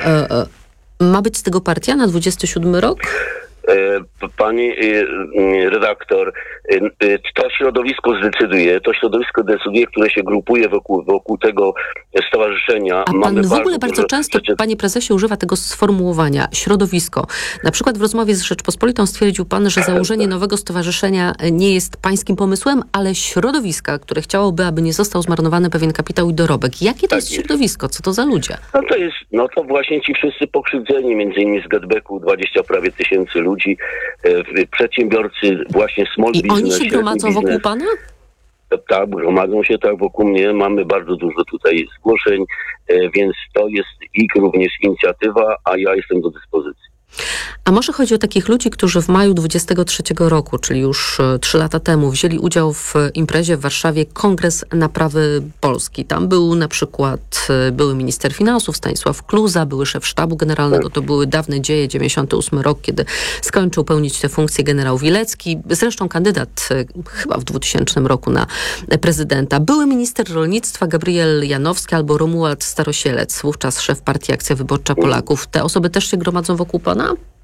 Ma być z tego partia na 27 rok? Pani redaktor, to środowisko decyduje, które się grupuje wokół tego stowarzyszenia. A pan w ogóle bardzo często, panie prezesie, używa tego sformułowania środowisko. Na przykład w rozmowie z Rzeczpospolitą stwierdził pan, że założenie nowego stowarzyszenia nie jest pańskim pomysłem, ale środowiska, które chciałoby, aby nie został zmarnowany pewien kapitał i dorobek. Jakie to jest środowisko? Co to za ludzie? To właśnie ci wszyscy pokrzywdzeni, między innymi z GetBacku, 20 prawie tysięcy ludzi, przedsiębiorcy właśnie small business. I oni się gromadzą wokół pana? Tak, gromadzą się tak wokół mnie. Mamy bardzo dużo tutaj zgłoszeń, więc to jest ich również inicjatywa, a ja jestem do dyspozycji. A może chodzi o takich ludzi, którzy w maju 23 roku, czyli już 3 lata temu, wzięli udział w imprezie w Warszawie Kongres Naprawy Polski. Tam był na przykład były minister finansów Stanisław Kluza, były szef sztabu generalnego, to były dawne dzieje, 98 rok, kiedy skończył pełnić tę funkcję generał Wilecki, zresztą kandydat chyba w 2000 roku na prezydenta. Były minister rolnictwa Gabriel Janowski albo Romuald Starosielec, wówczas szef partii Akcja Wyborcza Polaków. Te osoby też się gromadzą wokół pana?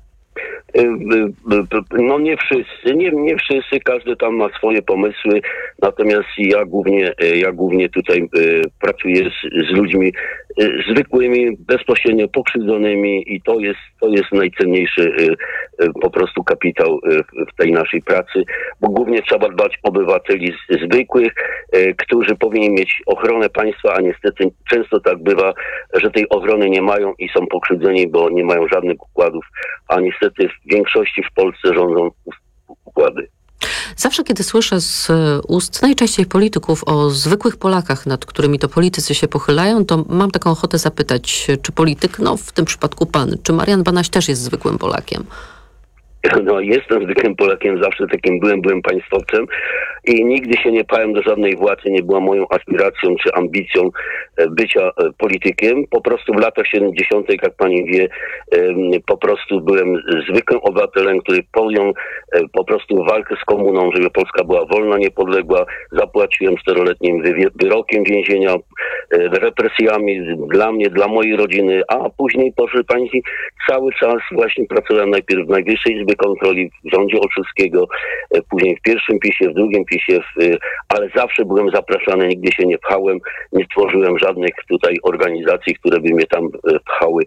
No nie wszyscy, każdy tam ma swoje pomysły, natomiast ja głównie tutaj pracuję z ludźmi zwykłymi, bezpośrednio pokrzywdzonymi i to jest najcenniejszy po prostu kapitał w tej naszej pracy, bo głównie trzeba dbać o obywateli zwykłych, którzy powinni mieć ochronę państwa, a niestety często tak bywa, że tej ochrony nie mają i są pokrzywdzeni, bo nie mają żadnych układów, a niestety w większości w Polsce rządzą układy. Zawsze, kiedy słyszę z ust najczęściej polityków o zwykłych Polakach, nad którymi to politycy się pochylają, to mam taką ochotę zapytać, czy polityk, w tym przypadku pan, czy Marian Banaś też jest zwykłym Polakiem? No, jestem zwykłym Polakiem, zawsze takim byłem państwowcem i nigdy się nie pałem do żadnej władzy, nie była moją aspiracją czy ambicją bycia politykiem. Po prostu w latach 70., jak pani wie, po prostu byłem zwykłym obywatelem, który podjął po prostu walkę z komuną, żeby Polska była wolna, niepodległa. Zapłaciłem 4-letnim wyrokiem więzienia, represjami dla mnie, dla mojej rodziny, a później, proszę państwa, cały czas właśnie pracowałem najpierw w Najwyższej Izbie Kontroli, w rządzie Olszewskiego, później w pierwszym PiS-ie, w drugim PiS-ie, ale zawsze byłem zapraszany, nigdy się nie pchałem, nie tworzyłem żadnych tutaj organizacji, które by mnie tam pchały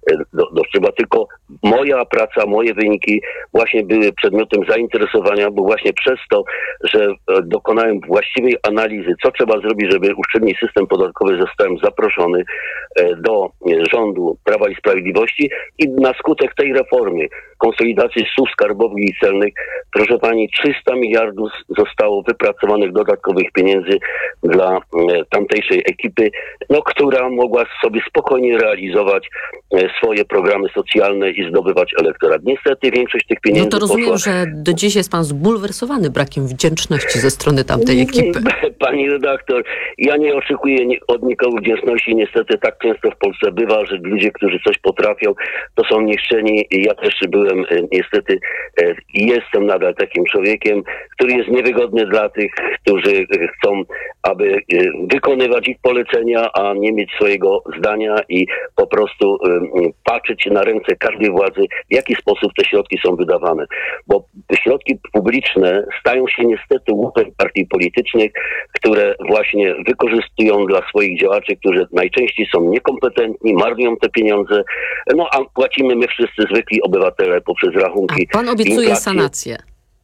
do szczyba, tylko moja praca, moje wyniki właśnie były przedmiotem zainteresowania, bo właśnie przez to, że dokonałem właściwej analizy, co trzeba zrobić, żeby uszczelnić system podatkowy, zostałem zaproszony do rządu Prawa i Sprawiedliwości i na skutek tej reformy, konsolidacji służb skarbowych i celnych, proszę pani, 300 miliardów zostało wypracowanych dodatkowych pieniędzy dla tamtejszej ekipy, która mogła sobie spokojnie realizować swoje programy socjalne i zdobywać elektorat. Niestety większość tych pieniędzy to rozumiem, że do dziś jest pan zbulwersowany brakiem wdzięczności ze strony tamtej ekipy. Pani redaktor, ja nie oczekuję od nikogo wdzięczności. Niestety tak często w Polsce bywa, że ludzie, którzy coś potrafią, to są niszczeni. Ja też byłem niestety i jestem nadal takim człowiekiem, który jest niewygodny dla tych, którzy chcą, aby wykonywać ich polecenia, a nie mieć swojego zdania i po prostu patrzeć na ręce każdej władzy, w jaki sposób te środki są wydawane. Bo środki publiczne stają się niestety łupem partii politycznych, które właśnie wykorzystują dla swoich działaczy, którzy najczęściej są niekompetentni, marnują te pieniądze, a płacimy my wszyscy zwykli obywatele poprzez rachunki. A pan obiecuje sanację.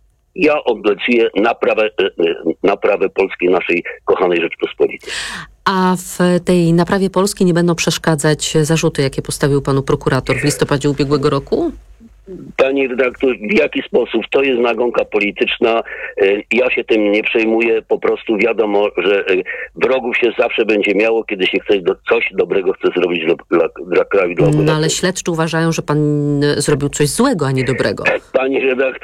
Ja obiecuję naprawę Polski, naszej kochanej Rzeczpospolitej. A w tej naprawie Polski nie będą przeszkadzać zarzuty, jakie postawił panu prokurator w listopadzie ubiegłego roku? Pani redaktor, w jaki sposób? To jest nagonka polityczna. Ja się tym nie przejmuję. Po prostu wiadomo, że wrogów się zawsze będzie miało, kiedy się coś dobrego chce zrobić dla kraju, dla obywateli. Ale śledczy uważają, że pan zrobił coś złego, a nie dobrego. Pani redaktor,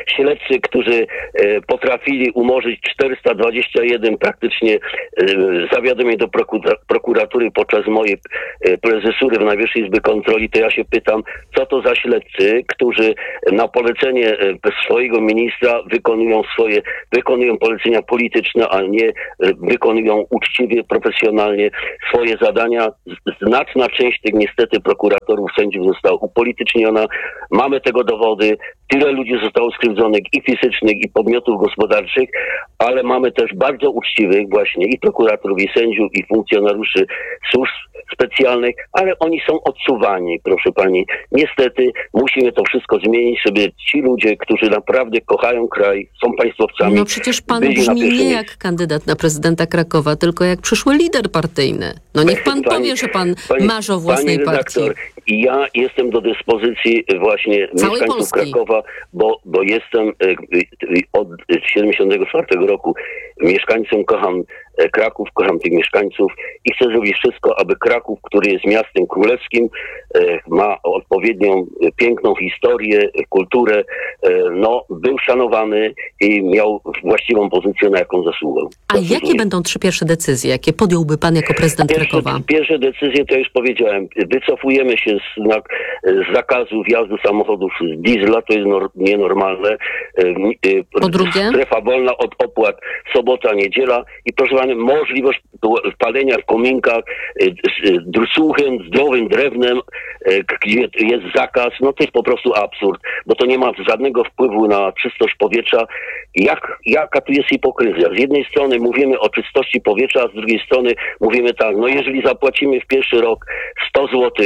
śledcy, którzy potrafili umorzyć 421 praktycznie zawiadomień do prokuratury podczas mojej prezesury w Najwyższej Izby Kontroli, to ja się pytam, co to za śledcy, którzy na polecenie swojego ministra wykonują polecenia polityczne, a nie wykonują uczciwie, profesjonalnie swoje zadania. Znaczna część tych niestety prokuratorów, sędziów została upolityczniona. Mamy tego dowody. Tyle ludzi zostało skrzywdzonych i fizycznych, i podmiotów gospodarczych, ale mamy też bardzo uczciwych właśnie i prokuratorów, i sędziów, i funkcjonariuszy służb specjalnych, ale oni są odsuwani, proszę pani. Niestety musimy to wszystko zmienić, żeby ci ludzie, którzy naprawdę kochają kraj, są państwowcami. No przecież pan brzmi nie jak kandydat na prezydenta Krakowa, tylko jak przyszły lider partyjny. No niech pan powie, że pan marzy o własnej partii. I ja jestem do dyspozycji właśnie całej mieszkańców Polski. Krakowa, bo jestem od 1974 roku mieszkańcem, kocham Kraków, kocham tych mieszkańców i chcę zrobić wszystko, aby Kraków, który jest miastem królewskim, ma odpowiednią piękną historię, kulturę, był szanowany i miał właściwą pozycję, na jaką zasługał. A jakie będą 3 pierwsze decyzje, jakie podjąłby pan jako prezydent Krakowa? Pierwsze decyzje to już powiedziałem. Wycofujemy się z zakazu wjazdu samochodów z diesla, to jest nienormalne. Po drugie? Strefa wolna od opłat, sobota, niedziela i proszę pana, możliwość palenia w kominkach suchym, zdrowym drewnem, gdzie jest zakaz, to jest po prostu absurd, bo to nie ma żadnego wpływu na czystość powietrza. Jaka tu jest hipokryzja? Z jednej strony mówimy o czystości powietrza, a z drugiej strony mówimy tak, jeżeli zapłacimy w pierwszy rok 100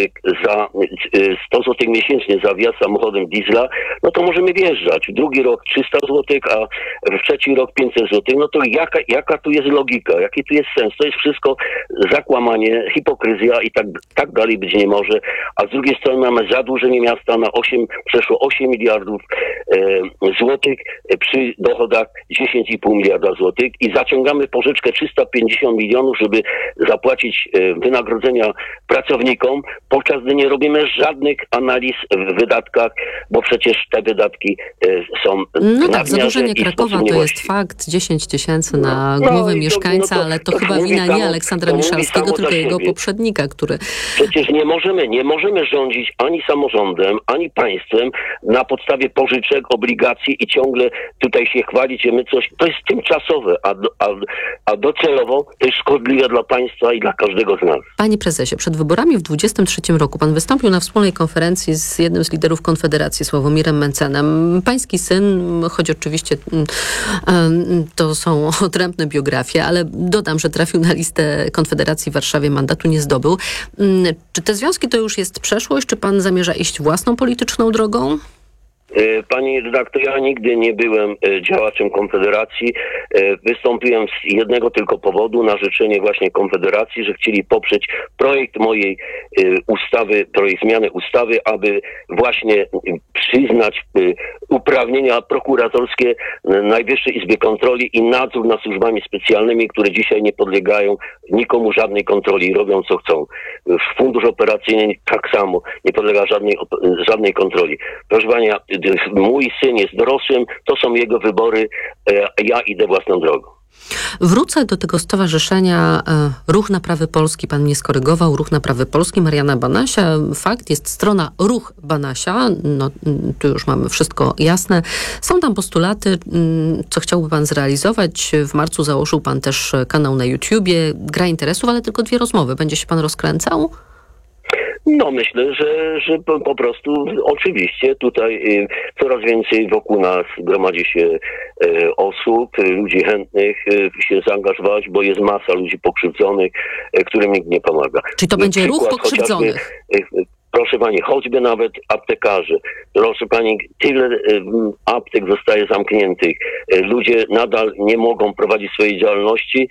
zł miesięcznie za wjazd samochodem diesla, to możemy wjeżdżać. W drugi rok 300 zł, a w trzeci rok 500 zł. To jaka tu jest logika? Jaki tu jest sens? To jest wszystko zakłamanie, hipokryzja i tak dalej być nie może. A z drugiej strony mamy zadłużenie miasta na przeszło 8 miliardów złotych przy dochodach 10,5 miliarda złotych i zaciągamy pożyczkę 350 milionów, żeby zapłacić wynagrodzenia pracownikom, podczas gdy nie robimy żadnych analiz w wydatkach, bo przecież te wydatki są zadłużenie Krakowa to jest fakt, 10 tysięcy na głowę mieszkańca, ale to chyba wina nie Aleksandra Miszalskiego, tylko jego poprzednika, który... Przecież nie możemy rządzić ani samorządem, ani państwem na podstawie pożyczek, obligacji i ciągle tutaj się chwalić, że my coś... To jest tymczasowe, a docelowo to jest szkodliwe dla państwa i dla każdego z nas. Panie prezesie, przed wyborami w 2023 roku pan wystąpił na wspólnej konferencji z jednym z liderów Konfederacji, Sławomirem Mencenem. Pański syn, choć oczywiście to są odrębne biografie, ale dodam, że trafił na listę Konfederacji w Warszawie, mandatu nie zdobył. Czy te związki to już jest przeszłość? Czy pan zamierza iść własną polityczną drogą? Pani redaktor, ja nigdy nie byłem działaczem Konfederacji. Wystąpiłem z jednego tylko powodu, na życzenie właśnie Konfederacji, że chcieli poprzeć projekt mojej ustawy, projekt zmiany ustawy, aby właśnie przyznać uprawnienia prokuratorskie Najwyższej Izbie Kontroli i nadzór nad służbami specjalnymi, które dzisiaj nie podlegają nikomu żadnej kontroli i robią co chcą. Fundusz operacyjny tak samo nie podlega żadnej kontroli. Proszę Pana, mój syn jest dorosłym, to są jego wybory, ja idę własną drogą. Wrócę do tego stowarzyszenia Ruch Naprawy Polski. Pan mnie skorygował. Ruch Naprawy Polski Mariana Banasia. Fakt, jest strona Ruch Banasia. Tu już mamy wszystko jasne. Są tam postulaty, co chciałby pan zrealizować. W marcu założył pan też kanał na YouTubie. Gra interesów, ale tylko 2 rozmowy. Będzie się pan rozkręcał? Myślę, że po prostu oczywiście tutaj coraz więcej wokół nas gromadzi się osób, ludzi chętnych się zaangażować, bo jest masa ludzi pokrzywdzonych, którym nikt nie pomaga. Czyli to będzie ruch pokrzywdzonych? Proszę pani, choćby nawet aptekarze. Proszę pani, tyle aptek zostaje zamkniętych. Ludzie nadal nie mogą prowadzić swojej działalności,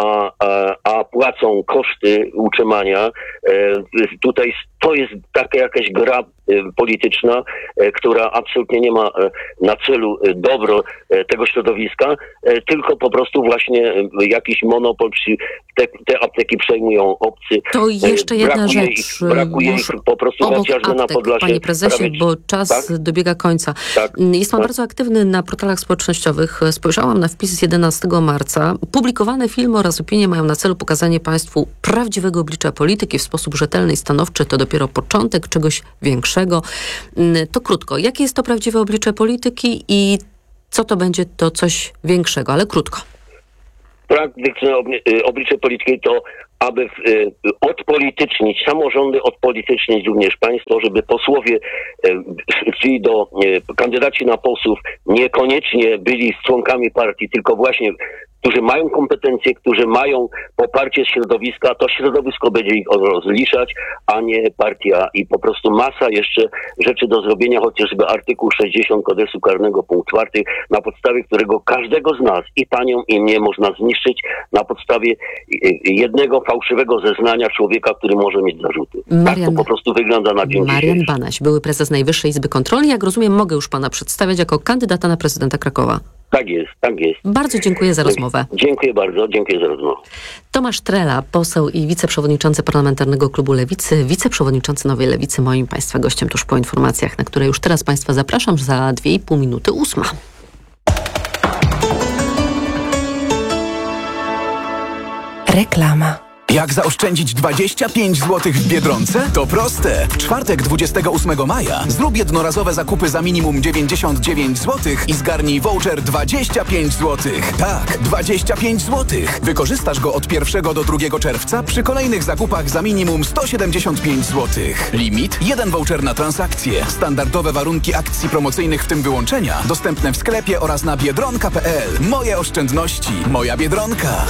a płacą koszty utrzymania. Tutaj to jest taka jakaś gra polityczna, która absolutnie nie ma na celu dobro tego środowiska, tylko po prostu właśnie jakiś monopol, czy te apteki przejmują obcy. To jeszcze jedna rzecz. Brakuje ich po prostu chociażby na Podlasie. Panie prezesie, bo czas dobiega końca. Tak? Jest pan bardzo aktywny na portalach społecznościowych. Spojrzałam na wpis z 11 marca. Publikowane filmy oraz opinie mają na celu pokazanie państwu prawdziwego oblicza polityki w sposób rzetelny i stanowczy. To dopiero początek czegoś większego. To krótko. Jakie jest to prawdziwe oblicze polityki i co to będzie to coś większego, ale krótko. Praktyczne oblicze polityki to, aby odpolitycznić, samorządy odpolitycznić również państwo, żeby posłowie, czyli kandydaci na posłów niekoniecznie byli członkami partii, tylko właśnie którzy mają kompetencje, którzy mają poparcie środowiska, to środowisko będzie ich rozliczać, a nie partia. I po prostu masa jeszcze rzeczy do zrobienia, chociażby artykuł 60 Kodeksu Karnego punkt 4, na podstawie którego każdego z nas, i panią, i mnie, można zniszczyć na podstawie jednego fałszywego zeznania człowieka, który może mieć zarzuty. Tak to po prostu wygląda na dzień dzisiejszy. Marian Banaś, były prezes Najwyższej Izby Kontroli. Jak rozumiem, mogę już pana przedstawiać jako kandydata na prezydenta Krakowa. Tak jest, tak jest. Bardzo dziękuję za rozmowę. Dziękuję bardzo, dziękuję za rozmowę. Tomasz Trela, poseł i wiceprzewodniczący Parlamentarnego Klubu Lewicy, wiceprzewodniczący Nowej Lewicy, moim państwa gościem tuż po informacjach, na które już teraz państwa zapraszam, za 2,5 minuty 8. Reklama. Jak zaoszczędzić 25 zł w Biedronce? To proste. W czwartek 28 maja zrób jednorazowe zakupy za minimum 99 zł i zgarnij voucher 25 zł. Tak, 25 zł. Wykorzystasz go od 1 do 2 czerwca przy kolejnych zakupach za minimum 175 zł. Limit: 1 voucher na transakcję. Standardowe warunki akcji promocyjnych, w tym wyłączenia, dostępne w sklepie oraz na biedronka.pl. Moje oszczędności. Moja Biedronka.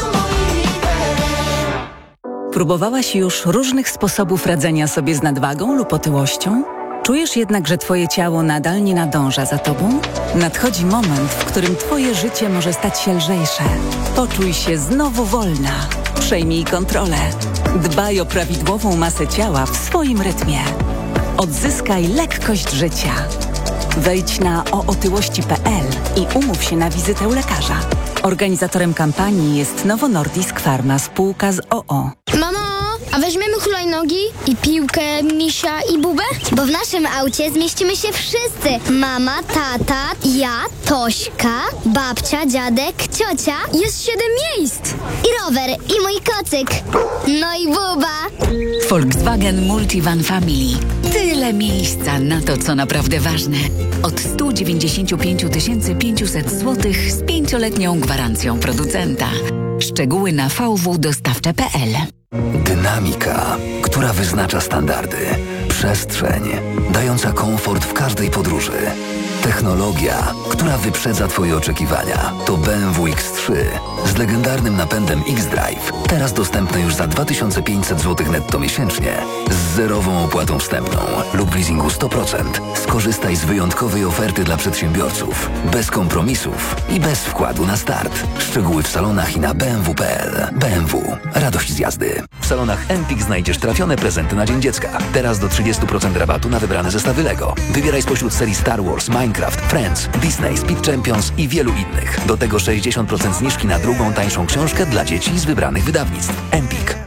Próbowałaś już różnych sposobów radzenia sobie z nadwagą lub otyłością? Czujesz jednak, że twoje ciało nadal nie nadąża za tobą? Nadchodzi moment, w którym twoje życie może stać się lżejsze. Poczuj się znowu wolna. Przejmij kontrolę. Dbaj o prawidłową masę ciała w swoim rytmie. Odzyskaj lekkość życia. Wejdź na ootyłości.pl i umów się na wizytę u lekarza. Organizatorem kampanii jest Novo Nordisk Pharma, spółka z OO. Mamo, a weźmiemy hulajnogi i piłkę, misia i bubę? Bo w naszym aucie zmieścimy się wszyscy. Mama, tata, ja, Tośka, babcia, dziadek, ciocia. Jest 7 miejsc. I rower, i mój kocyk. No i buba. Volkswagen Multivan Family. Tyle miejsca na to, co naprawdę ważne. Od 195 500 zł z 5-letnią gwarancją producenta. Szczegóły na vwdostawcze.pl. Dynamika, która wyznacza standardy. Przestrzeń, dająca komfort w każdej podróży. Technologia, która wyprzedza twoje oczekiwania. To BMW X3 z legendarnym napędem X-Drive. Teraz dostępne już za 2500 zł netto miesięcznie. Z zerową opłatą wstępną lub leasingu 100%. Skorzystaj z wyjątkowej oferty dla przedsiębiorców. Bez kompromisów i bez wkładu na start. Szczegóły w salonach i na bmw.pl. BMW. Radość z jazdy. W salonach Empik znajdziesz trafione prezenty na Dzień Dziecka. Teraz do 30% rabatu na wybrane zestawy Lego. Wybieraj spośród serii Star Wars, Minecraft, Friends, Disney, Speed Champions i wielu innych. Do tego 60% zniżki na drugą, tańszą książkę dla dzieci z wybranych wydawnictw. Empik.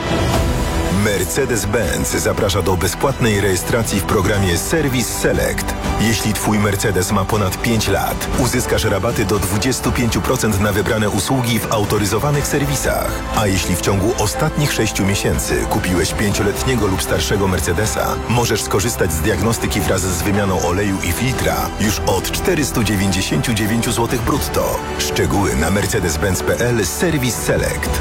Mercedes-Benz zaprasza do bezpłatnej rejestracji w programie Service Select. Jeśli twój Mercedes ma ponad 5 lat, uzyskasz rabaty do 25% na wybrane usługi w autoryzowanych serwisach. A jeśli w ciągu ostatnich 6 miesięcy kupiłeś 5-letniego lub starszego Mercedesa, możesz skorzystać z diagnostyki wraz z wymianą oleju i filtra już od 499 zł brutto. Szczegóły na mercedes-benz.pl Service Select.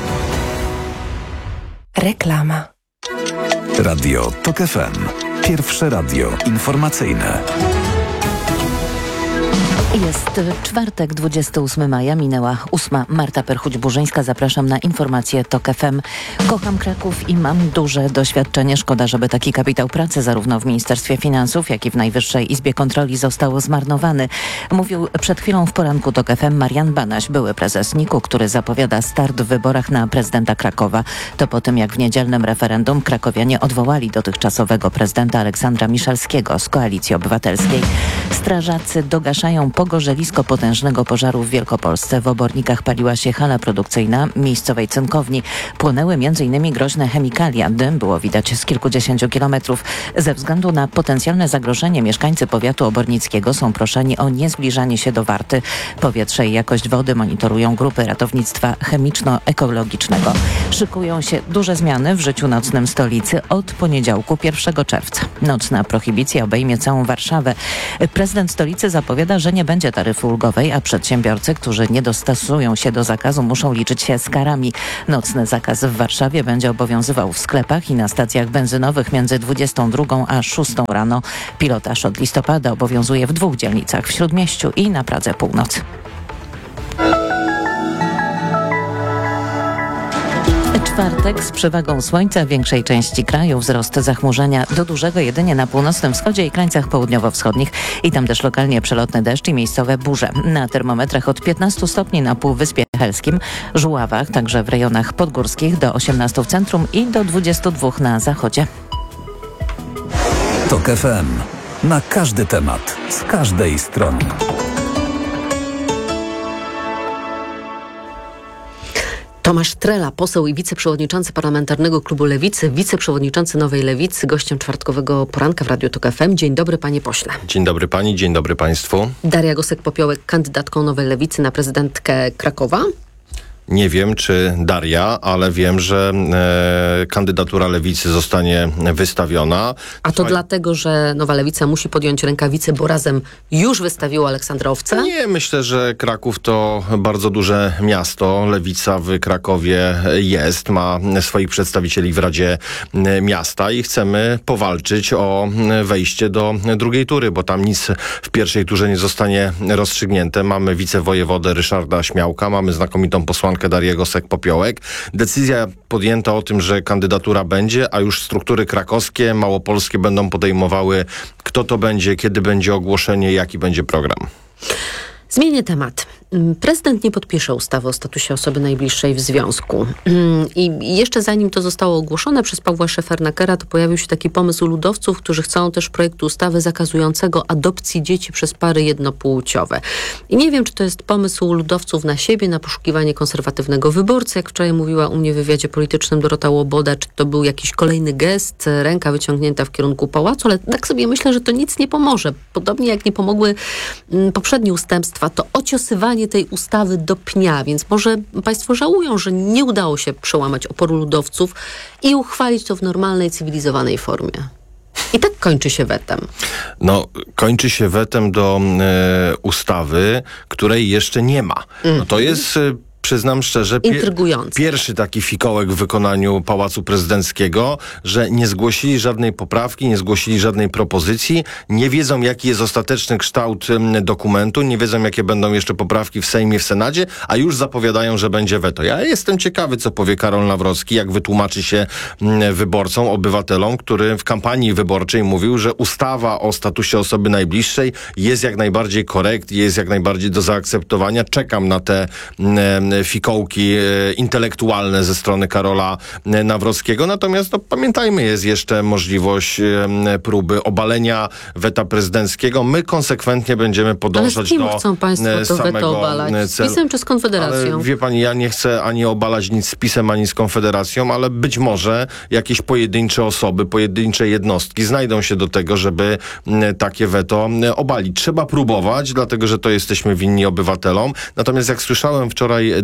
Reklama. Radio TOK FM. Pierwsze radio informacyjne. Jest czwartek, 28 maja, minęła 8. Marta Perchuć-Burzyńska. Zapraszam na informacje TOK FM. Kocham Kraków i mam duże doświadczenie. Szkoda, żeby taki kapitał pracy zarówno w Ministerstwie Finansów, jak i w Najwyższej Izbie Kontroli został zmarnowany. Mówił przed chwilą w poranku TOK FM Marian Banaś, były prezes NIK-u, który zapowiada start w wyborach na prezydenta Krakowa. To po tym, jak w niedzielnym referendum krakowianie odwołali dotychczasowego prezydenta Aleksandra Miszalskiego z Koalicji Obywatelskiej. Strażacy dogaszają pogorzelisko potężnego pożaru w Wielkopolsce. W Obornikach paliła się hala produkcyjna miejscowej cynkowni. Płonęły m.in. groźne chemikalia. Dym było widać z kilkudziesięciu kilometrów. Ze względu na potencjalne zagrożenie mieszkańcy powiatu obornickiego są proszeni o niezbliżanie się do Warty. Powietrze i jakość wody monitorują grupy ratownictwa chemiczno-ekologicznego. Szykują się duże zmiany w życiu nocnym stolicy od poniedziałku 1 czerwca. Nocna prohibicja obejmie całą Warszawę. Prezydent stolicy zapowiada, że nie będzie taryfy ulgowej, a przedsiębiorcy, którzy nie dostosują się do zakazu, muszą liczyć się z karami. Nocny zakaz w Warszawie będzie obowiązywał w sklepach i na stacjach benzynowych między 22 a 6 rano. Pilotaż od listopada obowiązuje w 2 dzielnicach, w Śródmieściu i na Pradze Północ. Czwartek z przewagą słońca w większej części kraju, wzrost zachmurzenia do dużego jedynie na północnym wschodzie i krańcach południowo-wschodnich i tam też lokalnie przelotny deszcz i miejscowe burze. Na termometrach od 15 stopni na Półwyspie Helskim, Żuławach, także w rejonach podgórskich do 18 w centrum i do 22 na zachodzie. TOK FM. Na każdy temat, z każdej strony. Tomasz Trela, poseł i wiceprzewodniczący Parlamentarnego Klubu Lewicy, wiceprzewodniczący Nowej Lewicy, gościem czwartkowego poranka w Radiu TOK FM. Dzień dobry, panie pośle. Dzień dobry pani, dzień dobry państwu. Daria Gosek-Popiołek, kandydatką Nowej Lewicy na prezydentkę Krakowa. Nie wiem, czy Daria, ale wiem, że kandydatura Lewicy zostanie wystawiona. A to dlatego, że Nowa Lewica musi podjąć rękawice, bo razem już wystawiło Aleksandra Owca? Nie, myślę, że Kraków to bardzo duże miasto. Lewica w Krakowie jest, ma swoich przedstawicieli w Radzie Miasta i chcemy powalczyć o wejście do drugiej tury, bo tam nic w pierwszej turze nie zostanie rozstrzygnięte. Mamy wicewojewodę Ryszarda Śmiałka, mamy znakomitą posłankę Darię Gosek-Popiołek. Decyzja podjęta o tym, że kandydatura będzie, a już struktury krakowskie, małopolskie będą podejmowały, kto to będzie, kiedy będzie ogłoszenie, jaki będzie program. Zmienię temat. Prezydent nie podpisze ustawy o statusie osoby najbliższej w związku. I jeszcze zanim to zostało ogłoszone przez Pawła Szefernakera, to pojawił się taki pomysł ludowców, którzy chcą też projektu ustawy zakazującego adopcji dzieci przez pary jednopłciowe. I nie wiem, czy to jest pomysł ludowców na siebie, na poszukiwanie konserwatywnego wyborcy, jak wczoraj mówiła u mnie w wywiadzie politycznym Dorota Łoboda, czy to był jakiś kolejny gest, ręka wyciągnięta w kierunku pałacu, ale tak sobie myślę, że to nic nie pomoże. Podobnie jak nie pomogły poprzednie ustępstwa, to ociosywanie tej ustawy do pnia, więc może państwo żałują, że nie udało się przełamać oporu ludowców i uchwalić to w normalnej, cywilizowanej formie. I tak kończy się wetem. No, kończy się wetem do ustawy, której jeszcze nie ma. No to jest... Przyznam szczerze, pierwszy taki fikołek w wykonaniu Pałacu Prezydenckiego, że nie zgłosili żadnej poprawki, nie zgłosili żadnej propozycji, nie wiedzą, jaki jest ostateczny kształt dokumentu, nie wiedzą, jakie będą jeszcze poprawki w Sejmie, w Senacie, a już zapowiadają, że będzie weto. Ja jestem ciekawy, co powie Karol Nawrocki, jak wytłumaczy się wyborcom, obywatelom, który w kampanii wyborczej mówił, że ustawa o statusie osoby najbliższej jest jak najbardziej jest jak najbardziej do zaakceptowania. Czekam na te fikołki intelektualne ze strony Karola Nawrockiego. Natomiast pamiętajmy, jest jeszcze możliwość próby obalenia weta prezydenckiego. My konsekwentnie będziemy podążać ale z kim chcą państwo to weto obalać? Z PiS-em czy z Konfederacją? Ale wie pani, ja nie chcę ani obalać nic z PiS-em, ani z Konfederacją, ale być może jakieś pojedyncze osoby, pojedyncze jednostki znajdą się do tego, żeby takie weto obalić. Trzeba próbować, dlatego że to jesteśmy winni obywatelom. Natomiast jak słyszałem wczoraj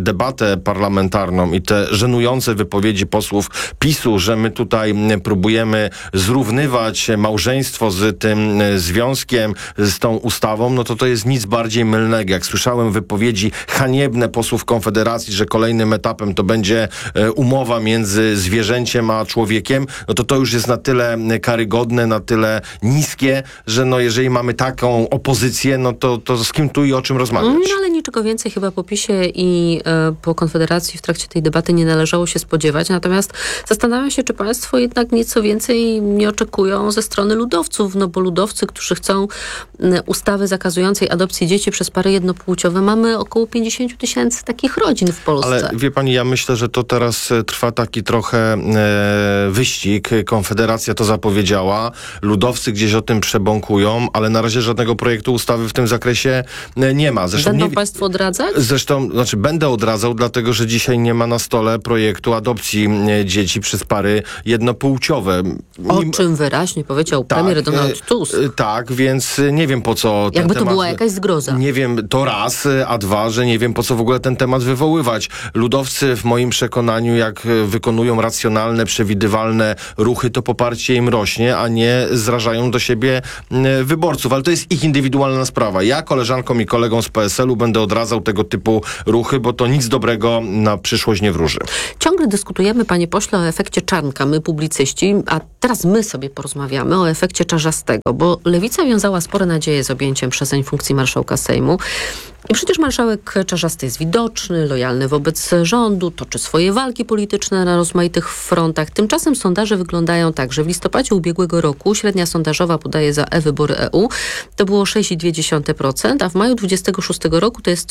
debatę parlamentarną i te żenujące wypowiedzi posłów PiS-u, że my tutaj próbujemy zrównywać małżeństwo z tym związkiem, z tą ustawą, no to jest nic bardziej mylnego. Jak słyszałem wypowiedzi haniebne posłów Konfederacji, że kolejnym etapem to będzie umowa między zwierzęciem a człowiekiem, no to już jest na tyle karygodne, na tyle niskie, że jeżeli mamy taką opozycję, no to z kim tu i o czym rozmawiać? No ale niczego więcej chyba po PiS-ie i po Konfederacji w trakcie tej debaty nie należało się spodziewać. Natomiast zastanawiam się, czy państwo jednak nieco więcej nie oczekują ze strony ludowców, bo ludowcy, którzy chcą ustawy zakazującej adopcji dzieci przez pary jednopłciowe, mamy około 50 000 takich rodzin w Polsce. Ale wie pani, ja myślę, że to teraz trwa taki trochę wyścig. Konfederacja to zapowiedziała, ludowcy gdzieś o tym przebąkują, ale na razie żadnego projektu ustawy w tym zakresie nie ma. Zresztą będą państwo odradzać? Zresztą, będę odradzał, dlatego że dzisiaj nie ma na stole projektu adopcji dzieci przez pary jednopłciowe. O czym wyraźnie powiedział premier Donald Tusk. Tak, więc nie wiem po co ten jakby temat... to była jakaś zgroza. Nie wiem, to raz, a dwa, że nie wiem po co w ogóle ten temat wywoływać. Ludowcy w moim przekonaniu, jak wykonują racjonalne, przewidywalne ruchy, to poparcie im rośnie, a nie zrażają do siebie wyborców. Ale to jest ich indywidualna sprawa. Ja koleżankom i kolegom z PSL-u będę odradzał tego typu ruchy, bo to nic dobrego na przyszłość nie wróży. Ciągle dyskutujemy, panie pośle, o efekcie Czarnka, my publicyści, a teraz my sobie porozmawiamy o efekcie Czarzastego, bo Lewica wiązała spore nadzieje z objęciem przezeń funkcji marszałka Sejmu. I przecież marszałek Czarzasty jest widoczny, lojalny wobec rządu, toczy swoje walki polityczne na rozmaitych frontach. Tymczasem sondaże wyglądają tak, że w listopadzie ubiegłego roku średnia sondażowa podaje za e-wybory EU to było 6,2%, a w maju 26 roku to jest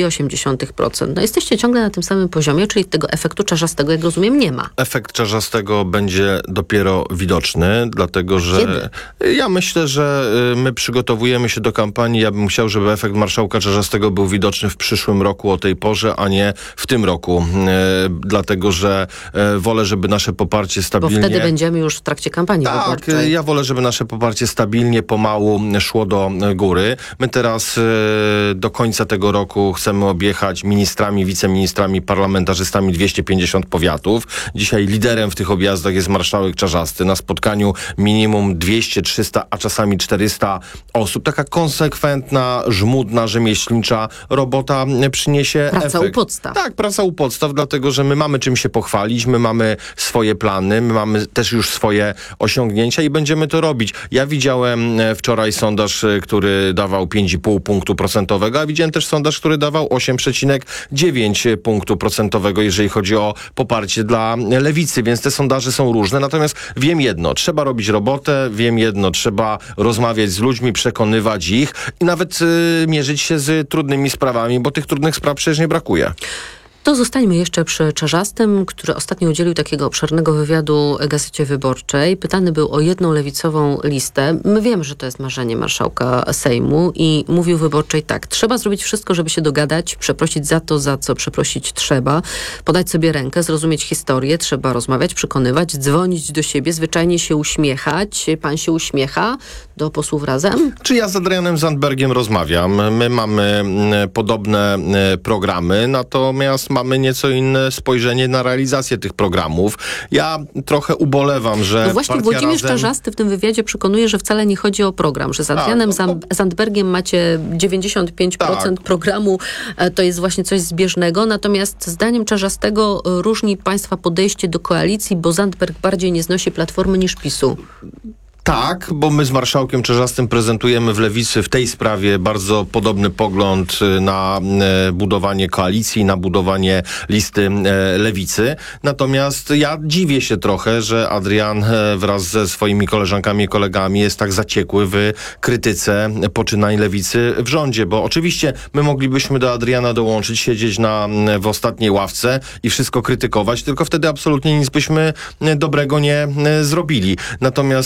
6,8%. No jesteście ciągle na tym samym poziomie, czyli tego efektu Czarzastego, jak rozumiem, nie ma. Efekt Czarzastego będzie dopiero widoczny, dlatego że ja myślę, że my przygotowujemy się do kampanii. Ja bym chciał, żeby efekt marszałka Czarzastego był widoczny w przyszłym roku o tej porze, a nie w tym roku. Dlatego, że wolę, żeby nasze poparcie stabilnie... Bo wtedy będziemy już w trakcie kampanii wyborczej. Tak, ja wolę, żeby nasze poparcie stabilnie, pomału szło do góry. My teraz do końca tego roku chcemy objechać ministrami, wiceministrami, parlamentarzystami 250 powiatów. Dzisiaj liderem w tych objazdach jest marszałek Czarzasty. Na spotkaniu minimum 200, 300, a czasami 400 osób. Taka konsekwentna, żmudna, rzemieślnicza robota przyniesie praca efekt. U podstaw. Tak, praca u podstaw, dlatego że my mamy czym się pochwalić, my mamy swoje plany, my mamy też już swoje osiągnięcia i będziemy to robić. Ja widziałem wczoraj sondaż, który dawał 5,5 punktu procentowego, a widziałem też sondaż, który dawał 8,9 punktu procentowego, jeżeli chodzi o poparcie dla Lewicy, więc te sondaże są różne. Natomiast wiem jedno, trzeba robić robotę, wiem jedno, trzeba rozmawiać z ludźmi, przekonywać ich i nawet mierzyć się z trudnymi sprawami, bo tych trudnych spraw przecież nie brakuje. To zostańmy jeszcze przy Czarzastym, który ostatnio udzielił takiego obszernego wywiadu Gazecie Wyborczej. Pytany był o jedną lewicową listę. My wiemy, że to jest marzenie marszałka Sejmu i mówił Wyborczej tak. Trzeba zrobić wszystko, żeby się dogadać, przeprosić za to, za co przeprosić trzeba, podać sobie rękę, zrozumieć historię, trzeba rozmawiać, przekonywać, dzwonić do siebie, zwyczajnie się uśmiechać. Pan się uśmiecha do posłów Razem? Czy ja z Adrianem Zandbergiem rozmawiam? My mamy podobne programy, natomiast mamy nieco inne spojrzenie na realizację tych programów. Ja trochę ubolewam, że no właśnie Włodzimierz Czarzasty w tym wywiadzie przekonuje, że wcale nie chodzi o program, że z Adrianem Zandbergiem macie 95% programu, to jest właśnie coś zbieżnego, natomiast zdaniem Czarzastego różni państwa podejście do koalicji, bo Zandberg bardziej nie znosi Platformy niż PiS-u. Tak, bo my z marszałkiem Czarzastym prezentujemy w Lewicy w tej sprawie bardzo podobny pogląd na budowanie koalicji, na budowanie listy Lewicy. Natomiast ja dziwię się trochę, że Adrian wraz ze swoimi koleżankami i kolegami jest tak zaciekły w krytyce poczynań Lewicy w rządzie, bo oczywiście my moglibyśmy do Adriana dołączyć, siedzieć w ostatniej ławce i wszystko krytykować, tylko wtedy absolutnie nic byśmy dobrego nie zrobili. Natomiast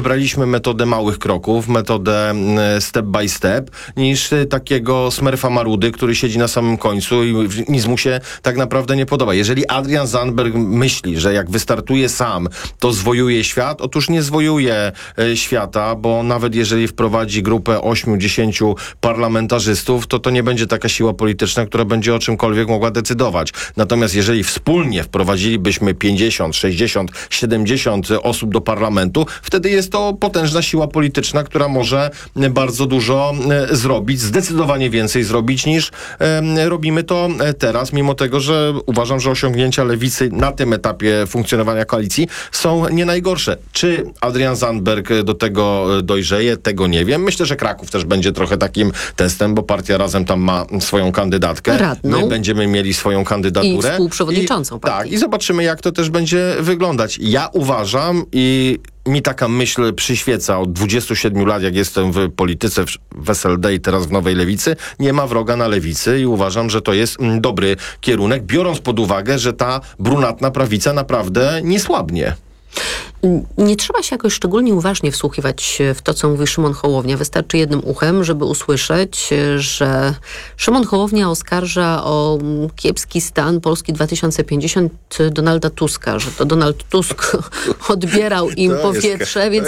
wybraliśmy metodę małych kroków, metodę step by step, niż takiego smerfa marudy, który siedzi na samym końcu i nic mu się tak naprawdę nie podoba. Jeżeli Adrian Zandberg myśli, że jak wystartuje sam, to zwojuje świat, otóż nie zwojuje świata, bo nawet jeżeli wprowadzi grupę 8-10 parlamentarzystów, to nie będzie taka siła polityczna, która będzie o czymkolwiek mogła decydować. Natomiast jeżeli wspólnie wprowadzilibyśmy 50, 60, 70 osób do parlamentu, wtedy jest to potężna siła polityczna, która może bardzo dużo zrobić, zdecydowanie więcej zrobić niż robimy to teraz, mimo tego, że uważam, że osiągnięcia lewicy na tym etapie funkcjonowania koalicji są nie najgorsze. Czy Adrian Zandberg do tego dojrzeje? Tego nie wiem. Myślę, że Kraków też będzie trochę takim testem, bo partia Razem tam ma swoją kandydatkę. Radną. My będziemy mieli swoją kandydaturę. I współprzewodniczącą partii. Tak, i zobaczymy, jak to też będzie wyglądać. Ja uważam i mi taka myśl przyświeca od 27 lat, jak jestem w polityce w SLD i teraz w Nowej Lewicy, nie ma wroga na lewicy i uważam, że to jest dobry kierunek, biorąc pod uwagę, że ta brunatna prawica naprawdę nie słabnie. Nie trzeba się jakoś szczególnie uważnie wsłuchiwać w to, co mówi Szymon Hołownia. Wystarczy jednym uchem, żeby usłyszeć, że Szymon Hołownia oskarża o kiepski stan Polski 2050 Donalda Tuska, że to Donald Tusk odbierał im powietrze, więc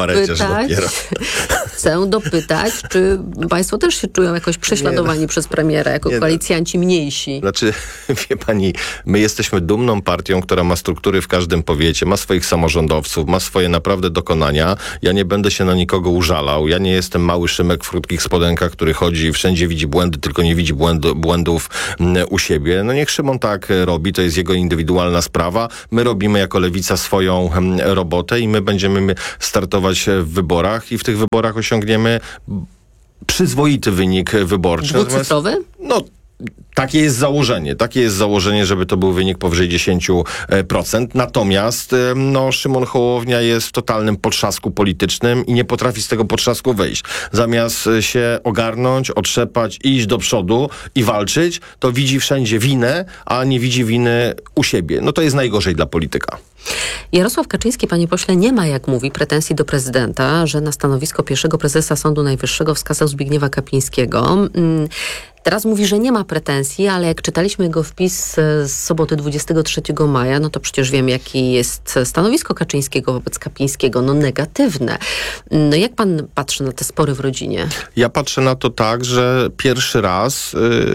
chcę dopytać, czy państwo też się czują jakoś prześladowani przez premiera, jako koalicjanci mniejsi? Znaczy, wie pani, my jesteśmy dumną partią, która ma struktury w każdym powiecie, ma swoich samorządowców, ma swoje naprawdę dokonania. Ja nie będę się na nikogo użalał. Ja nie jestem mały Szymek w krótkich spodenkach, który chodzi i wszędzie widzi błędy, tylko nie widzi błędów u siebie. No niech Szymon tak robi, to jest jego indywidualna sprawa. My robimy jako Lewica swoją robotę i my będziemy startować w wyborach i w tych wyborach osiągniemy przyzwoity wynik wyborczy. Dwucyfrowy? No, takie jest założenie, żeby to był wynik powyżej 10%. Natomiast Szymon Hołownia jest w totalnym potrzasku politycznym i nie potrafi z tego potrzasku wyjść. Zamiast się ogarnąć, otrzepać, iść do przodu i walczyć, to widzi wszędzie winę, a nie widzi winy u siebie. No to jest najgorzej dla polityka. Jarosław Kaczyński, panie pośle, nie ma, jak mówi, pretensji do prezydenta, że na stanowisko pierwszego prezesa Sądu Najwyższego wskazał Zbigniewa Kapińskiego. Teraz mówi, że nie ma pretensji, ale jak czytaliśmy jego wpis z soboty 23 maja, no to przecież wiem, jakie jest stanowisko Kaczyńskiego wobec Kapińskiego. No negatywne. No jak pan patrzy na te spory w rodzinie? Ja patrzę na to tak, że pierwszy raz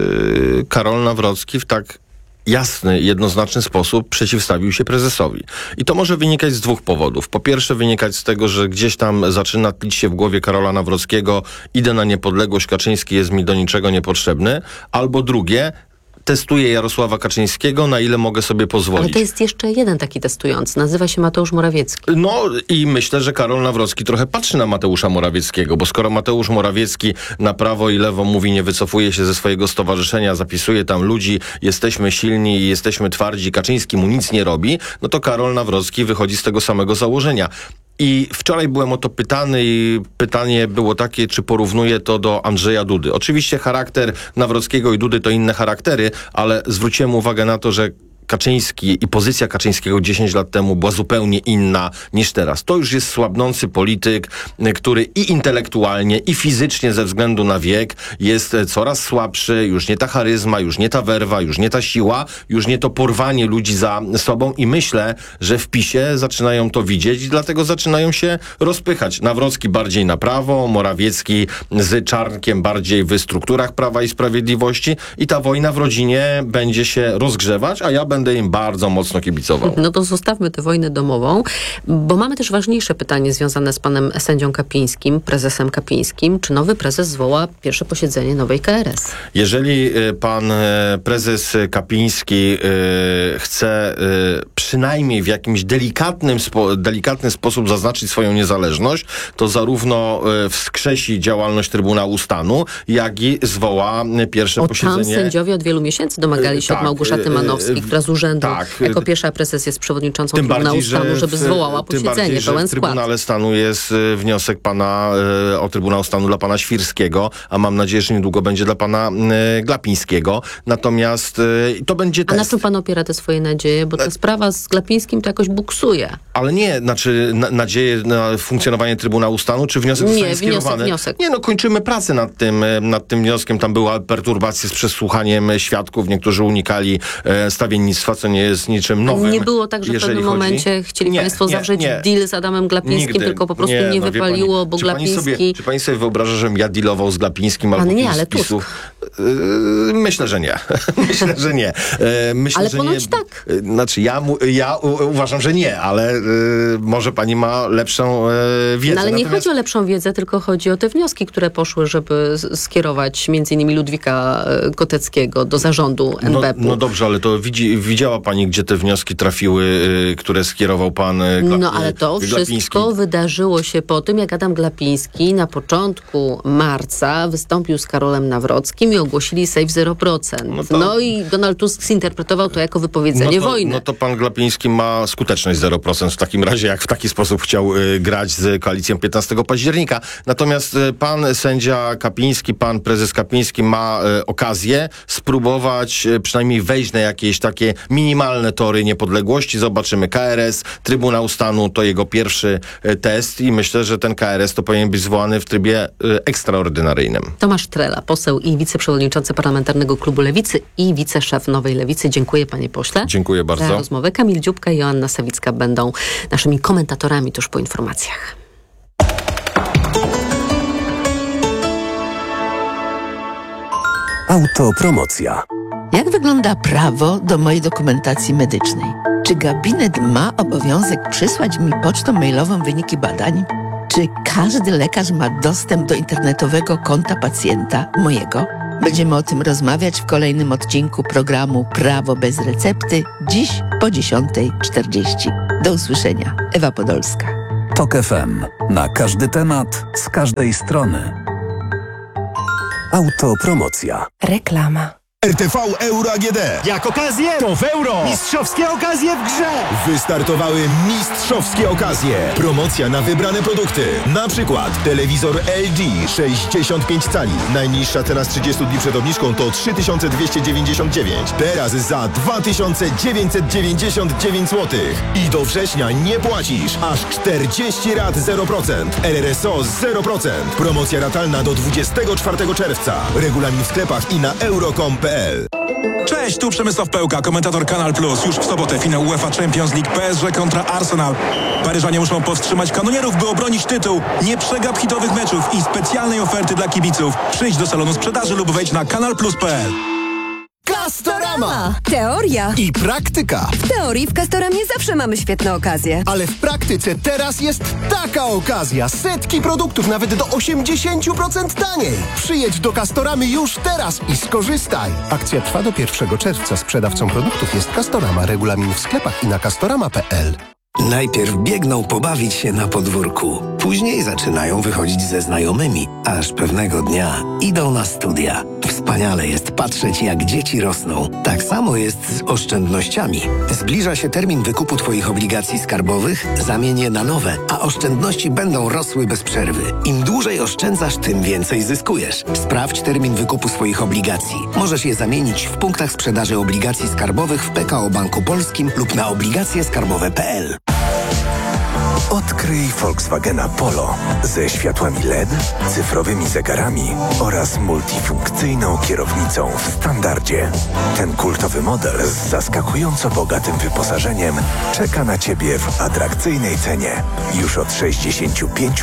Karol Nawrocki w tak jasny, jednoznaczny sposób przeciwstawił się prezesowi. I to może wynikać z dwóch powodów. Po pierwsze wynikać z tego, że gdzieś tam zaczyna tlić się w głowie Karola Nawrockiego, idę na niepodległość, Kaczyński jest mi do niczego niepotrzebny. Albo drugie, testuję Jarosława Kaczyńskiego, na ile mogę sobie pozwolić. Ale to jest jeszcze jeden taki testujący. Nazywa się Mateusz Morawiecki. No i myślę, że Karol Nawrocki trochę patrzy na Mateusza Morawieckiego, bo skoro Mateusz Morawiecki na prawo i lewo mówi, nie wycofuje się ze swojego stowarzyszenia, zapisuje tam ludzi, jesteśmy silni i jesteśmy twardzi, Kaczyński mu nic nie robi, no to Karol Nawrocki wychodzi z tego samego założenia. I wczoraj byłem o to pytany i pytanie było takie, czy porównuję to do Andrzeja Dudy. Oczywiście charakter Nawrockiego i Dudy to inne charaktery, ale zwróciłem uwagę na to, że Kaczyński i pozycja Kaczyńskiego 10 lat temu była zupełnie inna niż teraz. To już jest słabnący polityk, który i intelektualnie, i fizycznie ze względu na wiek jest coraz słabszy, już nie ta charyzma, już nie ta werwa, już nie ta siła, już nie to porwanie ludzi za sobą i myślę, że w PiS-ie zaczynają to widzieć i dlatego zaczynają się rozpychać. Nawrocki bardziej na prawo, Morawiecki z Czarnkiem bardziej w strukturach Prawa i Sprawiedliwości i ta wojna w rodzinie będzie się rozgrzewać, a ja będę im bardzo mocno kibicował. No to zostawmy tę wojnę domową, bo mamy też ważniejsze pytanie związane z panem sędzią Kapińskim, prezesem Kapińskim. Czy nowy prezes zwoła pierwsze posiedzenie nowej KRS? Jeżeli pan prezes Kapiński chce przynajmniej w jakimś delikatny sposób zaznaczyć swoją niezależność, to zarówno wskrzesi działalność Trybunału Stanu, jak i zwoła pierwsze posiedzenie. Tam sędziowie od wielu miesięcy domagali się od Małgorzaty Manowskiej, która z urzędu. Jako pierwsza prezes jest przewodniczącą Trybunału Stanu, żeby zwołała posiedzenie, pełen skład. W Trybunale Stanu jest wniosek o Trybunał Stanu dla pana Świrskiego, a mam nadzieję, że niedługo będzie dla pana Glapińskiego. Natomiast to będzie test. A na czym pan opiera te swoje nadzieje? Bo ta sprawa z Glapińskim to jakoś buksuje. Ale nie, nadzieję na funkcjonowanie Trybunału Stanu, czy wniosek zostanie skierowany? Wniosek. Nie, kończymy pracę nad tym wnioskiem. Tam była perturbacja z przesłuchaniem świadków. Niektórzy unikali stawiennictwa, co nie jest niczym nowym. Nie było tak, że w pewnym momencie chcieli państwo zawrzeć deal z Adamem Glapińskim, nigdy, tylko po prostu nie wypaliło, bo Glapiński... Czy pani sobie wyobraża, żebym ja dealował z Glapińskim albo nie, ale PiS-u? Myślę, że nie. Myślę, że nie. Ale ponoć tak. Znaczy, ja uważam, że nie, ale może pani ma lepszą wiedzę. No, ale nie chodzi o lepszą wiedzę, tylko chodzi o te wnioski, które poszły, żeby skierować m.in. Ludwika Koteckiego do zarządu NBP-u. No dobrze, ale to widziała pani, gdzie te wnioski trafiły, które skierował pan Glapiński? No ale to wszystko wydarzyło się po tym, jak Adam Glapiński na początku marca wystąpił z Karolem Nawrockim i ogłosili Save 0%. No i Donald Tusk zinterpretował to jako wypowiedzenie wojny. No to pan Glapiński ma skuteczność 0% w takim razie, jak w taki sposób chciał grać z koalicją 15 października. Natomiast pan sędzia Kapiński, pan prezes Kapiński ma okazję spróbować przynajmniej wejść na jakieś takie minimalne tory niepodległości. Zobaczymy KRS, Trybunał Stanu, to jego pierwszy test i myślę, że ten KRS to powinien być zwołany w trybie ekstraordynaryjnym. Tomasz Trela, poseł i wiceprzewodniczący Parlamentarnego Klubu Lewicy i wiceszef Nowej Lewicy. Dziękuję, panie pośle. Dziękuję bardzo. Za rozmowę. Kamil Dziubka i Joanna Sawicka będą naszymi komentatorami tuż po informacjach. Autopromocja. Jak wygląda prawo do mojej dokumentacji medycznej? Czy gabinet ma obowiązek przysłać mi pocztą mailową wyniki badań? Czy każdy lekarz ma dostęp do internetowego konta pacjenta, mojego? Będziemy o tym rozmawiać w kolejnym odcinku programu Prawo bez recepty, dziś po 10:40. Do usłyszenia. Ewa Podolska. TOK FM. Na każdy temat, z każdej strony. Autopromocja. Reklama. RTV Euro AGD. Jak okazję? To w euro. Mistrzowskie okazje w grze. Wystartowały mistrzowskie okazje. Promocja na wybrane produkty. Na przykład telewizor LG 65 cali. Najniższa cena z 30 dni przed obniżką to 3299. Teraz za 2999 zł. I do września nie płacisz. Aż 40 rat 0%. RRSO 0%. Promocja ratalna do 24 czerwca. Regulamin w sklepach i na euro.com.pl. Cześć, tu Przemysław Pełka, komentator Kanal Plus. Już w sobotę finał UEFA Champions League, PSG kontra Arsenal. Paryżanie muszą powstrzymać kanonierów, by obronić tytuł. Nie przegap hitowych meczów i specjalnej oferty dla kibiców. Przyjdź do salonu sprzedaży lub wejdź na kanalplus.pl. Castorama! Teoria i praktyka. W teorii w Castoramie zawsze mamy świetne okazje. Ale w praktyce teraz jest taka okazja. Setki produktów nawet do 80% taniej. Przyjedź do Castoramy już teraz i skorzystaj. Akcja trwa do 1 czerwca. Sprzedawcą produktów jest Castorama. Regulamin w sklepach i na castorama.pl. Najpierw biegną pobawić się na podwórku. Później zaczynają wychodzić ze znajomymi. Aż pewnego dnia idą na studia. Wspaniale jest patrzeć, jak dzieci rosną. Tak samo jest z oszczędnościami. Zbliża się termin wykupu Twoich obligacji skarbowych, zamień je na nowe, a oszczędności będą rosły bez przerwy. Im dłużej oszczędzasz, tym więcej zyskujesz. Sprawdź termin wykupu swoich obligacji. Możesz je zamienić w punktach sprzedaży obligacji skarbowych w PKO Banku Polskim lub na obligacjeskarbowe.pl. Odkryj Volkswagena Polo ze światłami LED, cyfrowymi zegarami oraz multifunkcyjną kierownicą w standardzie. Ten kultowy model z zaskakująco bogatym wyposażeniem czeka na Ciebie w atrakcyjnej cenie już od 65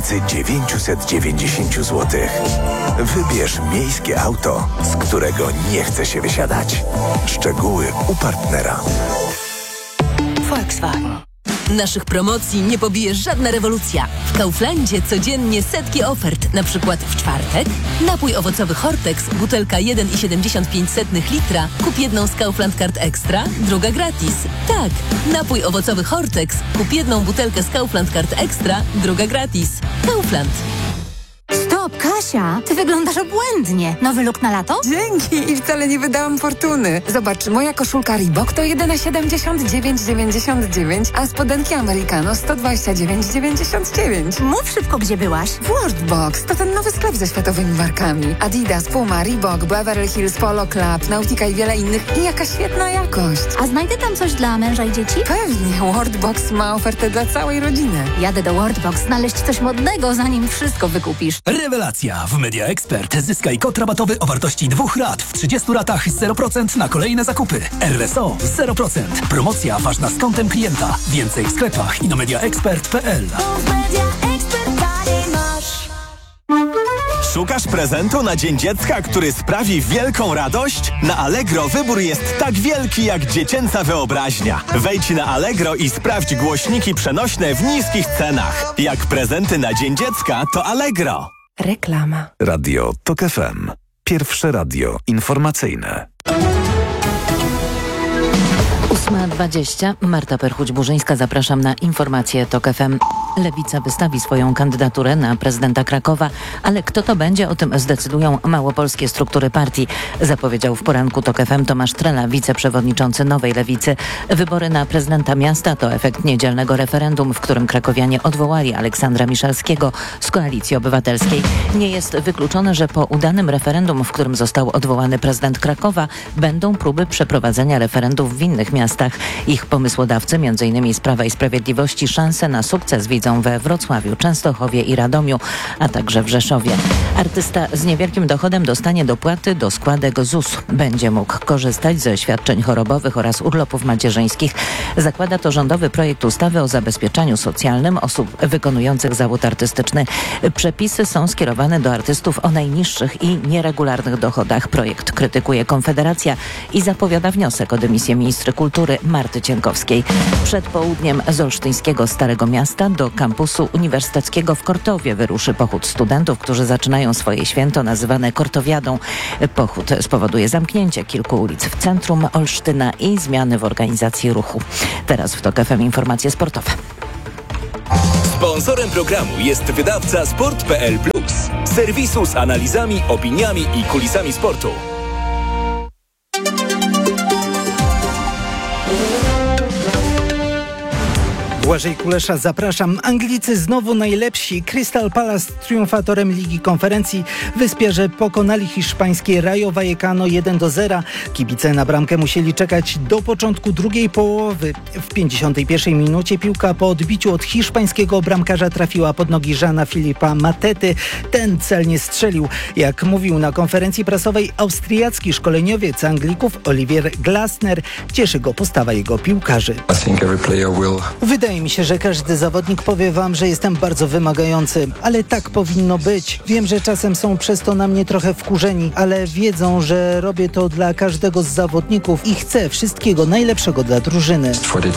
990 zł. Wybierz miejskie auto, z którego nie chce się wysiadać. Szczegóły u partnera. Volkswagen. Naszych promocji nie pobije żadna rewolucja. W Kauflandzie codziennie setki ofert. Na przykład w czwartek napój owocowy Hortex, butelka 1,75 litra. Kup jedną z Kaufland Card Extra, druga gratis. Tak, napój owocowy Hortex. Kup jedną butelkę z Kaufland Card Extra, druga gratis. Kaufland. Stop! Stop, Kasia, ty wyglądasz obłędnie. Nowy look na lato? Dzięki i wcale nie wydałam fortuny. Zobacz, moja koszulka Reebok to jedyne 79,99, a spodenki Americano 129,99. Mów szybko, gdzie byłaś. Worldbox to ten nowy sklep ze światowymi markami. Adidas, Puma, Reebok, Beverly Hills, Polo Club, Nautica i wiele innych. I jaka świetna jakość. A znajdę tam coś dla męża i dzieci? Pewnie, Worldbox ma ofertę dla całej rodziny. Jadę do Worldbox znaleźć coś modnego, zanim wszystko wykupisz. Rewelacja! W Media Expert zyskaj kod rabatowy o wartości 2 rat w 30 ratach 0% na kolejne zakupy. RSO 0%. Promocja ważna z kontem klienta. Więcej w sklepach i na mediaexpert.pl. Szukasz prezentu na Dzień Dziecka, który sprawi wielką radość? Na Allegro wybór jest tak wielki jak dziecięca wyobraźnia. Wejdź na Allegro i sprawdź głośniki przenośne w niskich cenach. Jak prezenty na Dzień Dziecka, to Allegro. Reklama. Radio TOK FM. Pierwsze radio informacyjne. 8:20. Marta Perchuć-Burzyńska, zapraszam na informacje TOK FM. Lewica wystawi swoją kandydaturę na prezydenta Krakowa, ale kto to będzie, o tym zdecydują małopolskie struktury partii, zapowiedział w poranku TOK FM Tomasz Trela, wiceprzewodniczący Nowej Lewicy. Wybory na prezydenta miasta to efekt niedzielnego referendum, w którym krakowianie odwołali Aleksandra Miszalskiego z Koalicji Obywatelskiej. Nie jest wykluczone, że po udanym referendum, w którym został odwołany prezydent Krakowa, będą próby przeprowadzenia referendów w innych miastach. Ich pomysłodawcy, m.in. z Prawa i Sprawiedliwości, szansę na sukces widzą we Wrocławiu, Częstochowie i Radomiu, a także w Rzeszowie. Artysta z niewielkim dochodem dostanie dopłaty do składek ZUS. Będzie mógł korzystać ze świadczeń chorobowych oraz urlopów macierzyńskich. Zakłada to rządowy projekt ustawy o zabezpieczeniu socjalnym osób wykonujących zawód artystyczny. Przepisy są skierowane do artystów o najniższych i nieregularnych dochodach. Projekt krytykuje Konfederacja i zapowiada wniosek od dymisję ministry kultury Marty Cienkowskiej. Przed południem z olsztyńskiego Starego Miasta do kampusu uniwersyteckiego w Kortowie wyruszy pochód studentów, którzy zaczynają swoje święto nazywane Kortowiadą. Pochód spowoduje zamknięcie kilku ulic w centrum Olsztyna i zmiany w organizacji ruchu. Teraz w TOK FM informacje sportowe. Sponsorem programu jest wydawca Sport.pl Plus, serwisu z analizami, opiniami i kulisami sportu. Błażej Kulesza, zapraszam. Anglicy znowu najlepsi. Crystal Palace triumfatorem Ligi Konferencji. Wyspiarze pokonali hiszpańskie Rayo Vallecano 1-0. Kibice na bramkę musieli czekać do początku drugiej połowy. W 51 minucie piłka po odbiciu od hiszpańskiego bramkarza trafiła pod nogi Jeana Filipa Matety. Ten celnie strzelił. Jak mówił na konferencji prasowej austriacki szkoleniowiec Anglików Olivier Glasner, cieszy go postawa jego piłkarzy. Wydaje mi się, że każdy zawodnik powie wam, że jestem bardzo wymagający, ale tak powinno być. Wiem, że czasem są przez to na mnie trochę wkurzeni, ale wiedzą, że robię to dla każdego z zawodników i chcę wszystkiego najlepszego dla drużyny.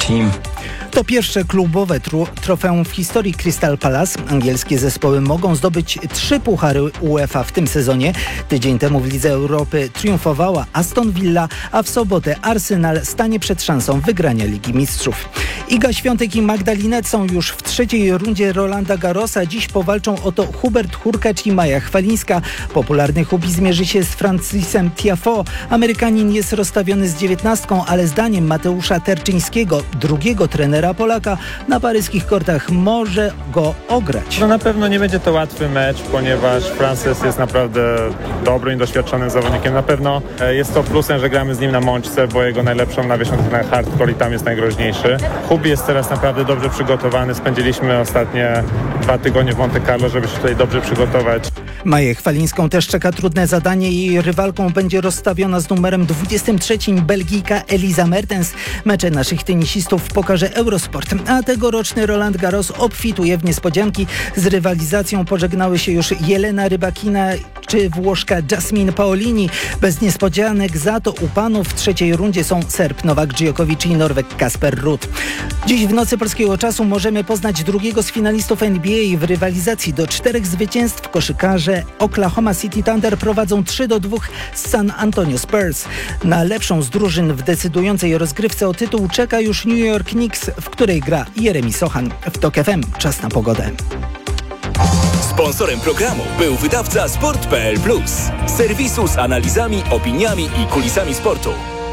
To pierwsze klubowe trofeum w historii Crystal Palace. Angielskie zespoły mogą zdobyć 3 puchary UEFA w tym sezonie. Tydzień temu w Lidze Europy triumfowała Aston Villa, a w sobotę Arsenal stanie przed szansą wygrania Ligi Mistrzów. Iga Świątek i Magdalinet są już w trzeciej rundzie Rolanda Garrosa. Dziś powalczą o to Hubert Hurkacz i Maja Chwalińska. Popularny Hubi zmierzy się z Francisem Tiafoe. Amerykanin jest rozstawiony z 19, ale zdaniem Mateusza Terczyńskiego, drugiego trenera Polaka, na paryskich kortach może go ograć. No na pewno nie będzie to łatwy mecz, ponieważ Frances jest naprawdę dobrym i doświadczonym zawodnikiem. Na pewno jest to plusem, że gramy z nim na mączce, bo jego najlepszą nawieszą na hardcore i tam jest najgroźniejszy. Hubi jest teraz naprawdę dobrze przygotowany. Spędziliśmy ostatnie 2 tygodnie w Monte Carlo, żeby się tutaj dobrze przygotować. Maję Chwalińską też czeka trudne zadanie. Jej rywalką będzie rozstawiona z numerem 23 Belgijka Elisa Mertens. Mecze naszych tenisistów pokaże Eurosport, a tegoroczny Roland Garros obfituje w niespodzianki. Z rywalizacją pożegnały się już Jelena Rybakina czy Włoszka Jasmine Paolini. Bez niespodzianek za to u panów w trzeciej rundzie są Serb Nowak Djokovic i Norweg Kasper Ruud. Dziś w nocy polskiego czasu możemy poznać drugiego z finalistów NBA. W rywalizacji do 4 zwycięstw koszykarze Oklahoma City Thunder prowadzą 3-2 z San Antonio Spurs. Na lepszą z drużyn w decydującej rozgrywce o tytuł czeka już New York Knicks, w której gra Jeremy Sochan. W TOK FM czas na pogodę. Sponsorem programu był wydawca Sport.pl Plus. Serwisu z analizami, opiniami i kulisami sportu.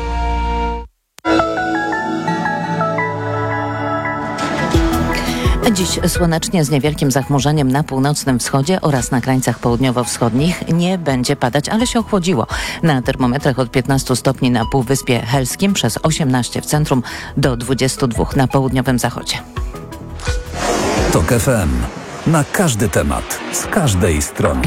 Dziś słonecznie z niewielkim zachmurzeniem na północnym wschodzie oraz na krańcach południowo-wschodnich. Nie będzie padać, ale się ochłodziło. Na termometrach od 15 stopni na Półwyspie Helskim, przez 18 w centrum, do 22 na południowym zachodzie. TOK FM. Na każdy temat, z każdej strony.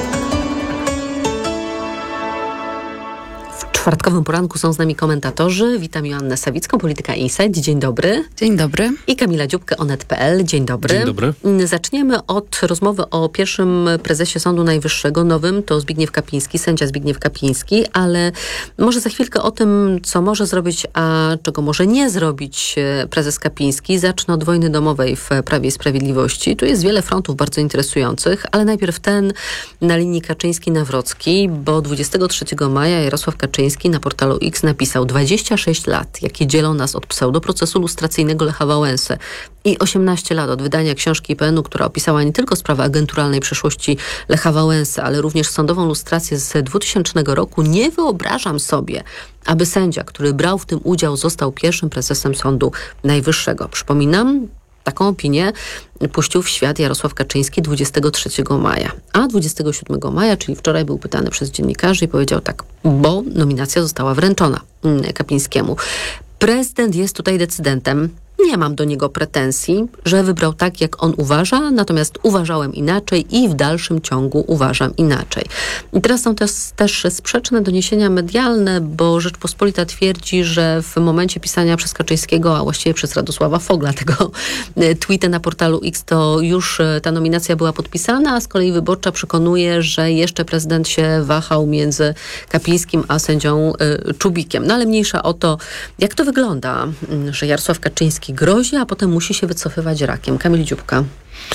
W czwartkowym poranku są z nami komentatorzy. Witam Joannę Sawicką, Polityka Insight. Dzień dobry. Dzień dobry. I Kamila Dziubkę, Onet.pl. Dzień dobry. Dzień dobry. Zaczniemy od rozmowy o pierwszym prezesie Sądu Najwyższego, nowym. To Zbigniew Kapiński, sędzia Zbigniew Kapiński, ale może za chwilkę o tym, co może zrobić, a czego może nie zrobić prezes Kapiński. Zacznę od wojny domowej w Prawie i Sprawiedliwości. Tu jest wiele frontów bardzo interesujących, ale najpierw ten na linii Kaczyński-Nawrocki, bo 23 maja Jarosław Kaczyński na portalu X napisał: 26 lat, jakie dzielą nas od pseudoprocesu lustracyjnego Lecha Wałęsy i 18 lat od wydania książki IPN-u, która opisała nie tylko sprawę agenturalnej przeszłości Lecha Wałęsy, ale również sądową lustrację z 2000 roku. Nie wyobrażam sobie, aby sędzia, który brał w tym udział, został pierwszym prezesem Sądu Najwyższego. Przypominam, taką opinię puścił w świat Jarosław Kaczyński 23 maja. A 27 maja, czyli wczoraj, był pytany przez dziennikarzy i powiedział tak, bo nominacja została wręczona Kapińskiemu. Prezydent jest tutaj decydentem. Nie mam do niego pretensji, że wybrał tak, jak on uważa, natomiast uważałem inaczej i w dalszym ciągu uważam inaczej. I teraz są też sprzeczne doniesienia medialne, bo Rzeczpospolita twierdzi, że w momencie pisania przez Kaczyńskiego, a właściwie przez Radosława Fogla tego tweeta na portalu X, to już ta nominacja była podpisana, a z kolei Wyborcza przekonuje, że jeszcze prezydent się wahał między Kapińskim a sędzią Czubikiem. No ale mniejsza o to, jak to wygląda, że Jarosław Kaczyński grozi, a potem musi się wycofywać rakiem. Kamil Dziubka.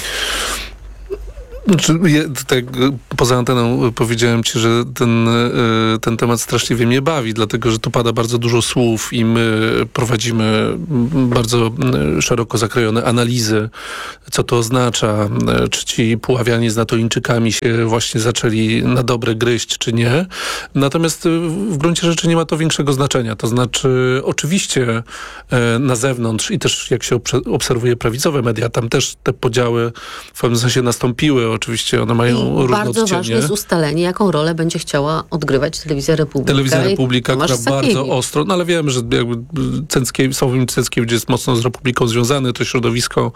Tak, poza anteną powiedziałem ci, że ten temat straszliwie mnie bawi, dlatego że tu pada bardzo dużo słów i my prowadzimy bardzo szeroko zakrojone analizy, co to oznacza, czy ci Puławianie z Natoińczykami się właśnie zaczęli na dobre gryźć, czy nie. Natomiast w gruncie rzeczy nie ma to większego znaczenia. To znaczy oczywiście na zewnątrz i też jak się obserwuje prawicowe media, tam też te podziały w pewnym sensie nastąpiły. Oczywiście one mają różne bardzo odcienie. ważne jest ustalenie, jaką rolę będzie chciała odgrywać Telewizja Republika. Telewizja Republika, która Sakiewicz bardzo ostro, no ale wiemy, że jakby Sławomir Cęckiewicz jest mocno z Republiką związany, to środowisko.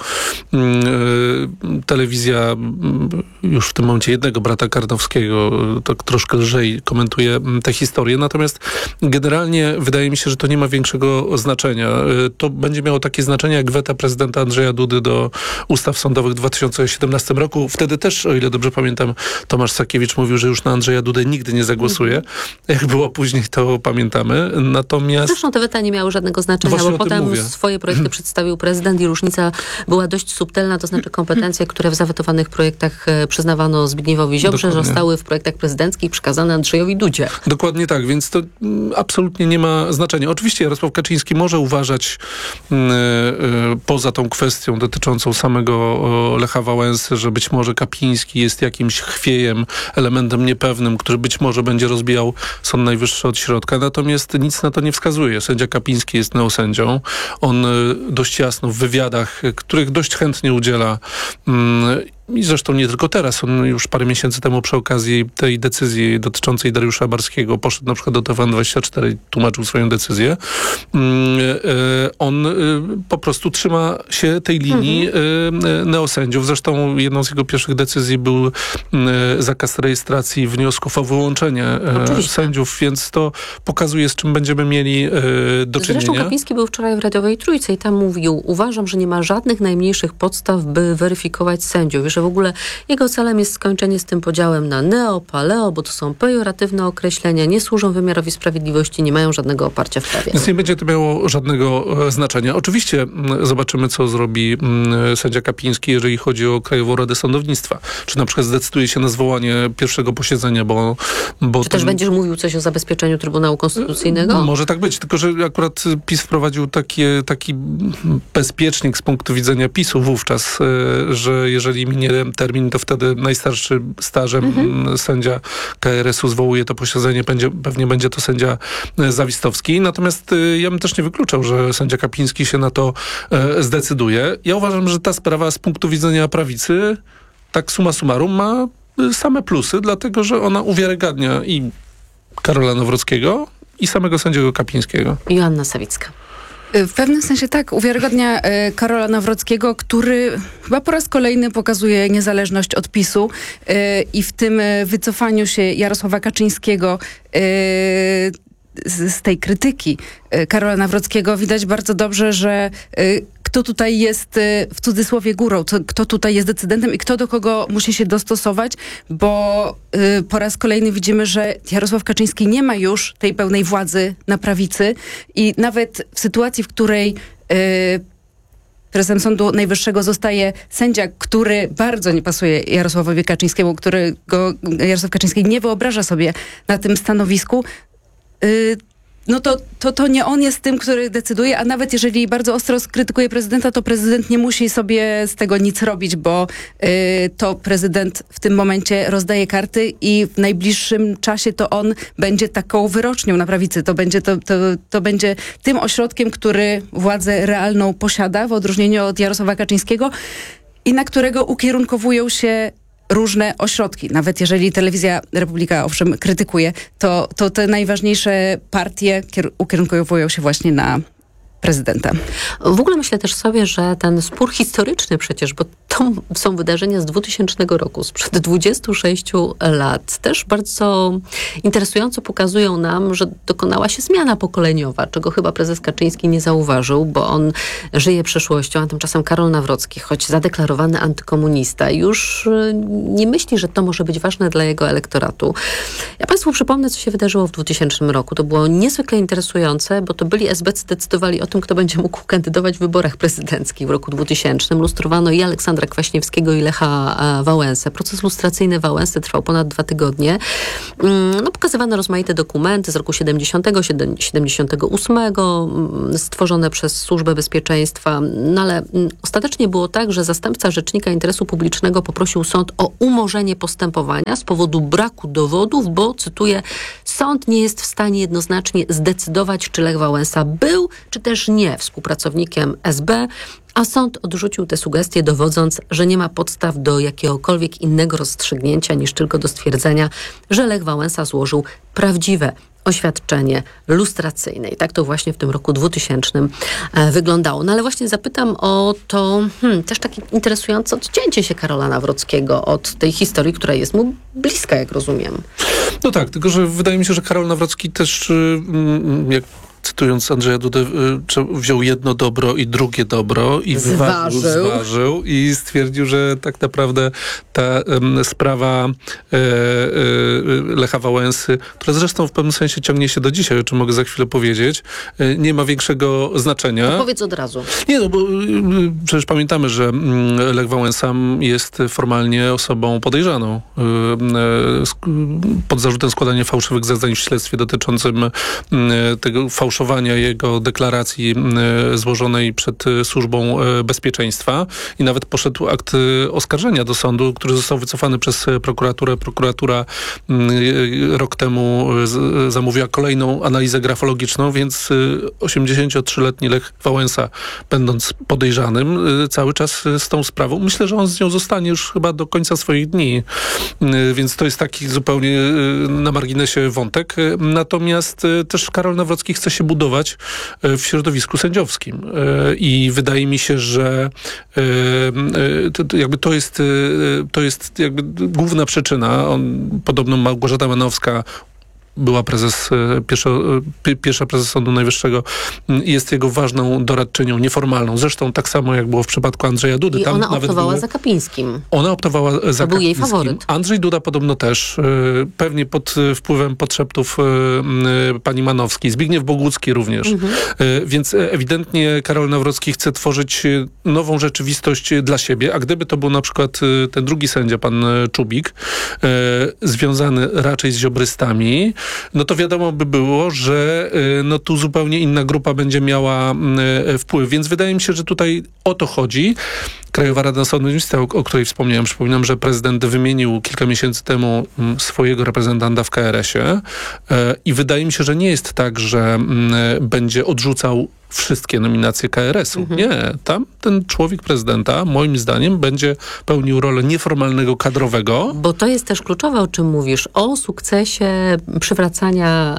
Telewizja już w tym momencie jednego brata Karnowskiego tak troszkę lżej komentuje tę historię, natomiast generalnie wydaje mi się, że to nie ma większego znaczenia. To będzie miało takie znaczenie jak weta prezydenta Andrzeja Dudy do ustaw sądowych w 2017 roku. Wtedy też, o ile dobrze pamiętam, Tomasz Sakiewicz mówił, że już na Andrzeja Dudę nigdy nie zagłosuje. Jak było później, to pamiętamy. Natomiast... Zresztą te weta nie miały żadnego znaczenia, bo potem swoje projekty przedstawił prezydent i różnica była dość subtelna, to znaczy kompetencje, które w zawetowanych projektach przyznawano Zbigniewowi Ziobrze, zostały w projektach prezydenckich przekazane Andrzejowi Dudzie. Dokładnie tak, więc to absolutnie nie ma znaczenia. Oczywiście Jarosław Kaczyński może uważać poza tą kwestią dotyczącą samego Lecha Wałęsy, że być może Kapiński jest jakimś chwiejem, elementem niepewnym, który być może będzie rozbijał Sąd Najwyższy od środka. Natomiast nic na to nie wskazuje. Sędzia Kapiński jest neosędzią. On dość jasno w wywiadach, których dość chętnie udziela, i zresztą nie tylko teraz, on już parę miesięcy temu przy okazji tej decyzji dotyczącej Dariusza Barskiego poszedł na przykład do TVN24 i tłumaczył swoją decyzję. On po prostu trzyma się tej linii neosędziów. Zresztą jedną z jego pierwszych decyzji był zakaz rejestracji wniosków o wyłączenie sędziów, więc to pokazuje, z czym będziemy mieli do czynienia. Zresztą Kapiński był wczoraj w Radiowej Trójce i tam mówił: uważam, że nie ma żadnych najmniejszych podstaw, by weryfikować sędziów, że w ogóle jego celem jest skończenie z tym podziałem na neo, paleo, bo to są pejoratywne określenia, nie służą wymiarowi sprawiedliwości, nie mają żadnego oparcia w prawie. Więc nie będzie to miało żadnego znaczenia. Oczywiście zobaczymy, co zrobi sędzia Kapiński, jeżeli chodzi o Krajową Radę Sądownictwa. Czy na przykład zdecyduje się na zwołanie pierwszego posiedzenia, bo Czy też będziesz mówił coś o zabezpieczeniu Trybunału Konstytucyjnego? Może tak być, tylko że akurat PiS wprowadził taki bezpiecznik z punktu widzenia PiS-u wówczas, że jeżeli minie termin, to wtedy najstarszy stażem sędzia KRS-u zwołuje to posiedzenie. Pewnie będzie to sędzia Zawistowski. Natomiast ja bym też nie wykluczał, że sędzia Kapiński się na to zdecyduje. Ja uważam, że ta sprawa z punktu widzenia prawicy, tak summa summarum, ma same plusy, dlatego że ona uwiarygadnia i Karola Nawrockiego, i samego sędziego Kapińskiego. Joanna Sawicka. W pewnym sensie tak, uwiarygodnia Karola Nawrockiego, który chyba po raz kolejny pokazuje niezależność od PiS-u i w tym wycofaniu się Jarosława Kaczyńskiego z tej krytyki Karola Nawrockiego widać bardzo dobrze, że kto tutaj jest w cudzysłowie górą, kto tutaj jest decydentem i kto do kogo musi się dostosować, bo po raz kolejny widzimy, że Jarosław Kaczyński nie ma już tej pełnej władzy na prawicy i nawet w sytuacji, w której prezesem Sądu Najwyższego zostaje sędzia, który bardzo nie pasuje Jarosławowi Kaczyńskiemu, którego Jarosław Kaczyński nie wyobraża sobie na tym stanowisku, no to nie on jest tym, który decyduje, a nawet jeżeli bardzo ostro skrytykuje prezydenta, to prezydent nie musi sobie z tego nic robić, bo to prezydent w tym momencie rozdaje karty i w najbliższym czasie to on będzie taką wyrocznią na prawicy. To będzie tym ośrodkiem, który władzę realną posiada, w odróżnieniu od Jarosława Kaczyńskiego i na którego ukierunkowują się różne ośrodki. Nawet jeżeli Telewizja Republika owszem krytykuje, to te najważniejsze partie ukierunkowują się właśnie na prezydenta. W ogóle myślę też sobie, że ten spór historyczny przecież, bo to są wydarzenia z 2000 roku, sprzed 26 lat, też bardzo interesująco pokazują nam, że dokonała się zmiana pokoleniowa, czego chyba prezes Kaczyński nie zauważył, bo on żyje przeszłością, a tymczasem Karol Nawrocki, choć zadeklarowany antykomunista, już nie myśli, że to może być ważne dla jego elektoratu. Ja Państwu przypomnę, co się wydarzyło w 2000 roku. To było niezwykle interesujące, bo to byli esbecy decydowali o tym, kto będzie mógł kandydować w wyborach prezydenckich w roku 2000. Lustrowano i Aleksandra Kwaśniewskiego, i Lecha Wałęsę. Proces lustracyjny Wałęsy trwał ponad 2 tygodnie. Pokazywano rozmaite dokumenty z roku 70, 78, stworzone przez Służbę Bezpieczeństwa. Ale ostatecznie było tak, że zastępca Rzecznika Interesu Publicznego poprosił sąd o umorzenie postępowania z powodu braku dowodów, bo, cytuję, sąd nie jest w stanie jednoznacznie zdecydować, czy Lech Wałęsa był, czy też nie współpracownikiem SB, a sąd odrzucił te sugestie, dowodząc, że nie ma podstaw do jakiegokolwiek innego rozstrzygnięcia niż tylko do stwierdzenia, że Lech Wałęsa złożył prawdziwe oświadczenie lustracyjne. I tak to właśnie w tym roku 2000 wyglądało. No ale właśnie zapytam o to też takie interesujące odcięcie się Karola Nawrockiego od tej historii, która jest mu bliska, jak rozumiem. No tak, tylko że wydaje mi się, że Karol Nawrocki też, jak cytując Andrzeja Dudę, wziął jedno dobro i drugie dobro i zważył i stwierdził, że tak naprawdę ta sprawa Lecha Wałęsy, która zresztą w pewnym sensie ciągnie się do dzisiaj, o czym mogę za chwilę powiedzieć, nie ma większego znaczenia. To powiedz od razu. Nie, no bo przecież pamiętamy, że Lech Wałęsa jest formalnie osobą podejrzaną pod zarzutem składania fałszywych zeznań w śledztwie dotyczącym tego fałszowania jego deklaracji złożonej przed Służbą Bezpieczeństwa i nawet poszedł akt oskarżenia do sądu, który został wycofany przez prokuraturę. Prokuratura rok temu zamówiła kolejną analizę grafologiczną, więc 83-letni Lech Wałęsa, będąc podejrzanym cały czas z tą sprawą, myślę, że on z nią zostanie już chyba do końca swoich dni. Więc to jest taki zupełnie na marginesie wątek. Natomiast też Karol Nawrocki chce się budować w środowisku sędziowskim. I wydaje mi się, że to jest jakby główna przyczyna. Podobno Małgorzata Manowska, była pierwsza prezes Sądu Najwyższego, jest jego ważną doradczynią nieformalną. Zresztą tak samo jak było w przypadku Andrzeja Dudy. I ona optowała za Kapińskim. Ona optowała za Kapińskim. To był jej faworyt. Andrzej Duda podobno też. Pewnie pod wpływem podszeptów pani Manowskiej. Zbigniew Bogucki również. Więc ewidentnie Karol Nawrocki chce tworzyć nową rzeczywistość dla siebie, a gdyby to był na przykład ten drugi sędzia, pan Czubik, związany raczej z ziobrystami, no to wiadomo by było, że no tu zupełnie inna grupa będzie miała wpływ. Więc wydaje mi się, że tutaj o to chodzi. Krajowa Rada Sądownictwa, o której wspomniałem, przypominam, że prezydent wymienił kilka miesięcy temu swojego reprezentanta w KRS-ie i wydaje mi się, że nie jest tak, że będzie odrzucał wszystkie nominacje KRS-u. Nie, tam ten człowiek prezydenta, moim zdaniem, będzie pełnił rolę nieformalnego kadrowego. Bo to jest też kluczowe, o czym mówisz, o sukcesie przywracania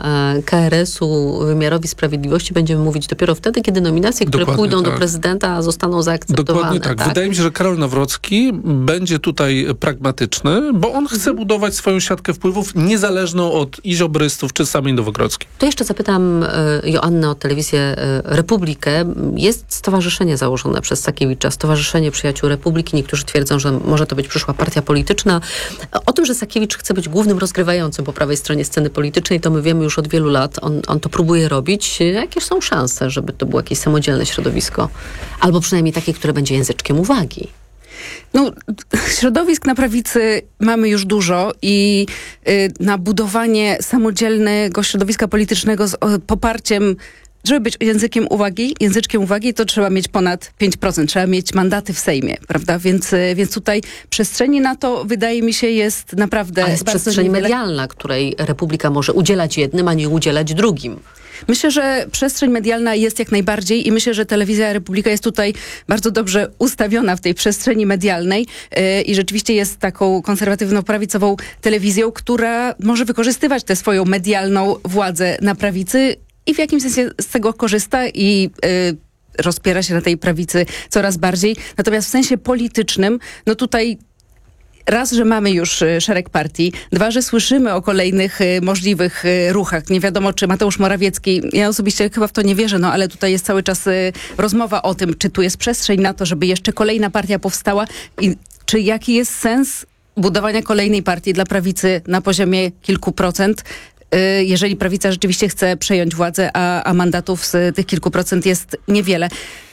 KRS-u wymiarowi sprawiedliwości będziemy mówić dopiero wtedy, kiedy nominacje, które pójdą do prezydenta, zostaną zaakceptowane. Dokładnie tak. Wydaje mi się, że Karol Nawrocki będzie tutaj pragmatyczny, bo on chce budować swoją siatkę wpływów niezależną od i ziobrystów, czy samej Nowogrodzkiej. To jeszcze zapytam Joannę o telewizję Republikę. Jest stowarzyszenie założone przez Sakiewicza, Stowarzyszenie Przyjaciół Republiki. Niektórzy twierdzą, że może to być przyszła partia polityczna. O tym, że Sakiewicz chce być głównym rozgrywającym po prawej stronie sceny politycznej, to my wiemy już od wielu lat. On to próbuje robić. Jakie są szanse, żeby to było jakieś samodzielne środowisko? Albo przynajmniej takie, które będzie języczkiem uwagi. No, środowisk na prawicy mamy już dużo i na budowanie samodzielnego środowiska politycznego z poparciem, żeby być języczkiem uwagi, to trzeba mieć ponad 5%, trzeba mieć mandaty w Sejmie, prawda? Więc tutaj przestrzeni na to, wydaje mi się, jest naprawdę... Ale jest przestrzeń medialna, której Republika może udzielać jednym, a nie udzielać drugim. Myślę, że przestrzeń medialna jest jak najbardziej i myślę, że Telewizja Republika jest tutaj bardzo dobrze ustawiona w tej przestrzeni medialnej i rzeczywiście jest taką konserwatywno-prawicową telewizją, która może wykorzystywać tę swoją medialną władzę na prawicy i w jakimś sensie z tego korzysta i rozpiera się na tej prawicy coraz bardziej. Natomiast w sensie politycznym, no tutaj raz, że mamy już szereg partii, dwa, że słyszymy o kolejnych możliwych ruchach. Nie wiadomo, czy Mateusz Morawiecki, ja osobiście chyba w to nie wierzę, no ale tutaj jest cały czas rozmowa o tym, czy tu jest przestrzeń na to, żeby jeszcze kolejna partia powstała i czy jaki jest sens budowania kolejnej partii dla prawicy na poziomie kilku procent, jeżeli prawica rzeczywiście chce przejąć władzę, a mandatów z tych kilku procent jest niewiele.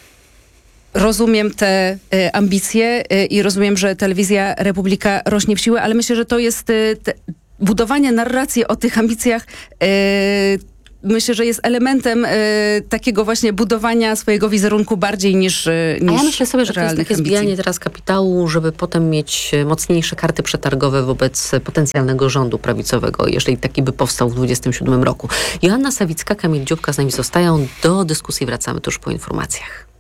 Rozumiem te ambicje i rozumiem, że Telewizja Republika rośnie w siłę, ale myślę, że to jest budowanie narracji o tych ambicjach. Myślę, że jest elementem takiego właśnie budowania swojego wizerunku bardziej niż A ja myślę sobie, że to jest takie ambicji. zbijanie teraz kapitału, żeby potem mieć mocniejsze karty przetargowe wobec potencjalnego rządu prawicowego, jeżeli taki by powstał w 2027 roku. Joanna Sawicka, Kamil Dziubka z nami zostają. Do dyskusji wracamy tuż po informacjach.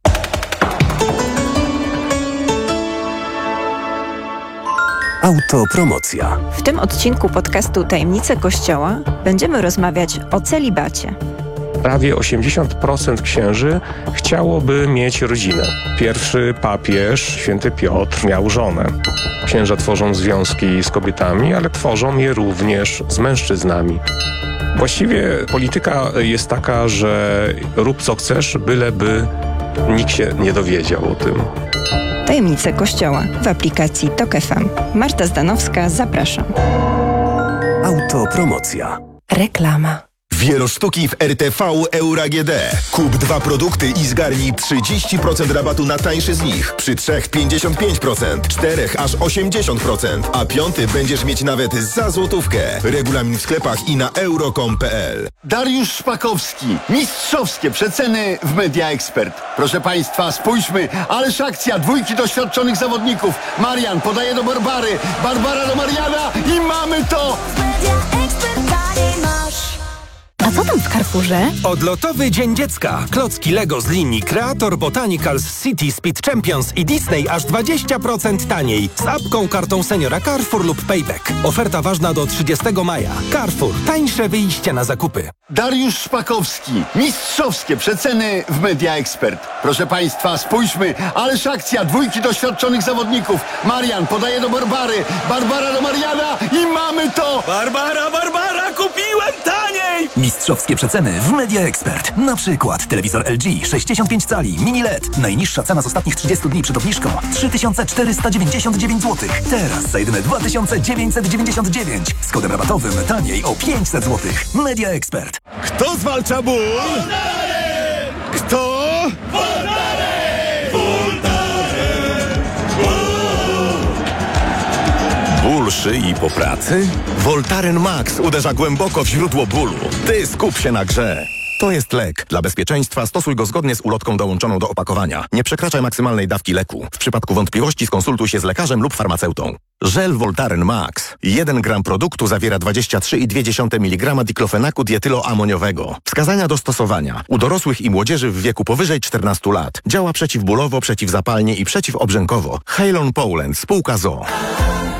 Autopromocja. W tym odcinku podcastu Tajemnice Kościoła będziemy rozmawiać o celibacie. Prawie 80% księży chciałoby mieć rodzinę. Pierwszy papież, święty Piotr, miał żonę. Księża tworzą związki z kobietami, ale tworzą je również z mężczyznami. Właściwie polityka jest taka, że rób co chcesz, byleby nikt się nie dowiedział o tym. Tajemnice Kościoła w aplikacji TOK FM. Marta Zdanowska, zapraszam. Autopromocja. Reklama. Wielosztuki w RTV Euro AGD. Kup 2 produkty i zgarnij 30% rabatu na tańszy z nich. Przy 3 55%, 4 aż 80%, a 5 będziesz mieć nawet za złotówkę. Regulamin w sklepach i na euro.com.pl. Dariusz Szpakowski. Mistrzowskie przeceny w Media Expert. Proszę Państwa, spójrzmy, ależ akcja, dwójki doświadczonych zawodników. Marian podaje do Barbary, Barbara do Mariana i mamy to! A co tam w Carrefourze? Odlotowy Dzień Dziecka. Klocki Lego z linii Creator, Botanicals, City, Speed Champions i Disney aż 20% taniej. Z apką, kartą seniora Carrefour lub Payback. Oferta ważna do 30 maja. Carrefour. Tańsze wyjście na zakupy. Dariusz Szpakowski. Mistrzowskie przeceny w Media Expert. Proszę Państwa, spójrzmy, ależ akcja, dwójki doświadczonych zawodników. Marian podaje do Barbary, Barbara do Mariana i mamy to! Barbara, kupiłem taniej! Mistrzowskie przeceny w Media Expert. Na przykład telewizor LG 65 cali mini LED. Najniższa cena z ostatnich 30 dni przed obniżką 3499 zł. Teraz za jedyne 2999. Z kodem rabatowym taniej o 500 zł. Media Expert. Kto zwalcza ból? Kto? Ból uszy i po pracy? Voltaren Max uderza głęboko w źródło bólu. Ty skup się na grze. To jest lek. Dla bezpieczeństwa stosuj go zgodnie z ulotką dołączoną do opakowania. Nie przekraczaj maksymalnej dawki leku. W przypadku wątpliwości skonsultuj się z lekarzem lub farmaceutą. Żel Voltaren Max. 1 gram produktu zawiera 23,2 mg diklofenaku dietyloamoniowego. Wskazania do stosowania. U dorosłych i młodzieży w wieku powyżej 14 lat. Działa przeciwbólowo, przeciwzapalnie i przeciwobrzękowo. Halon Poland. Spółka ZOO.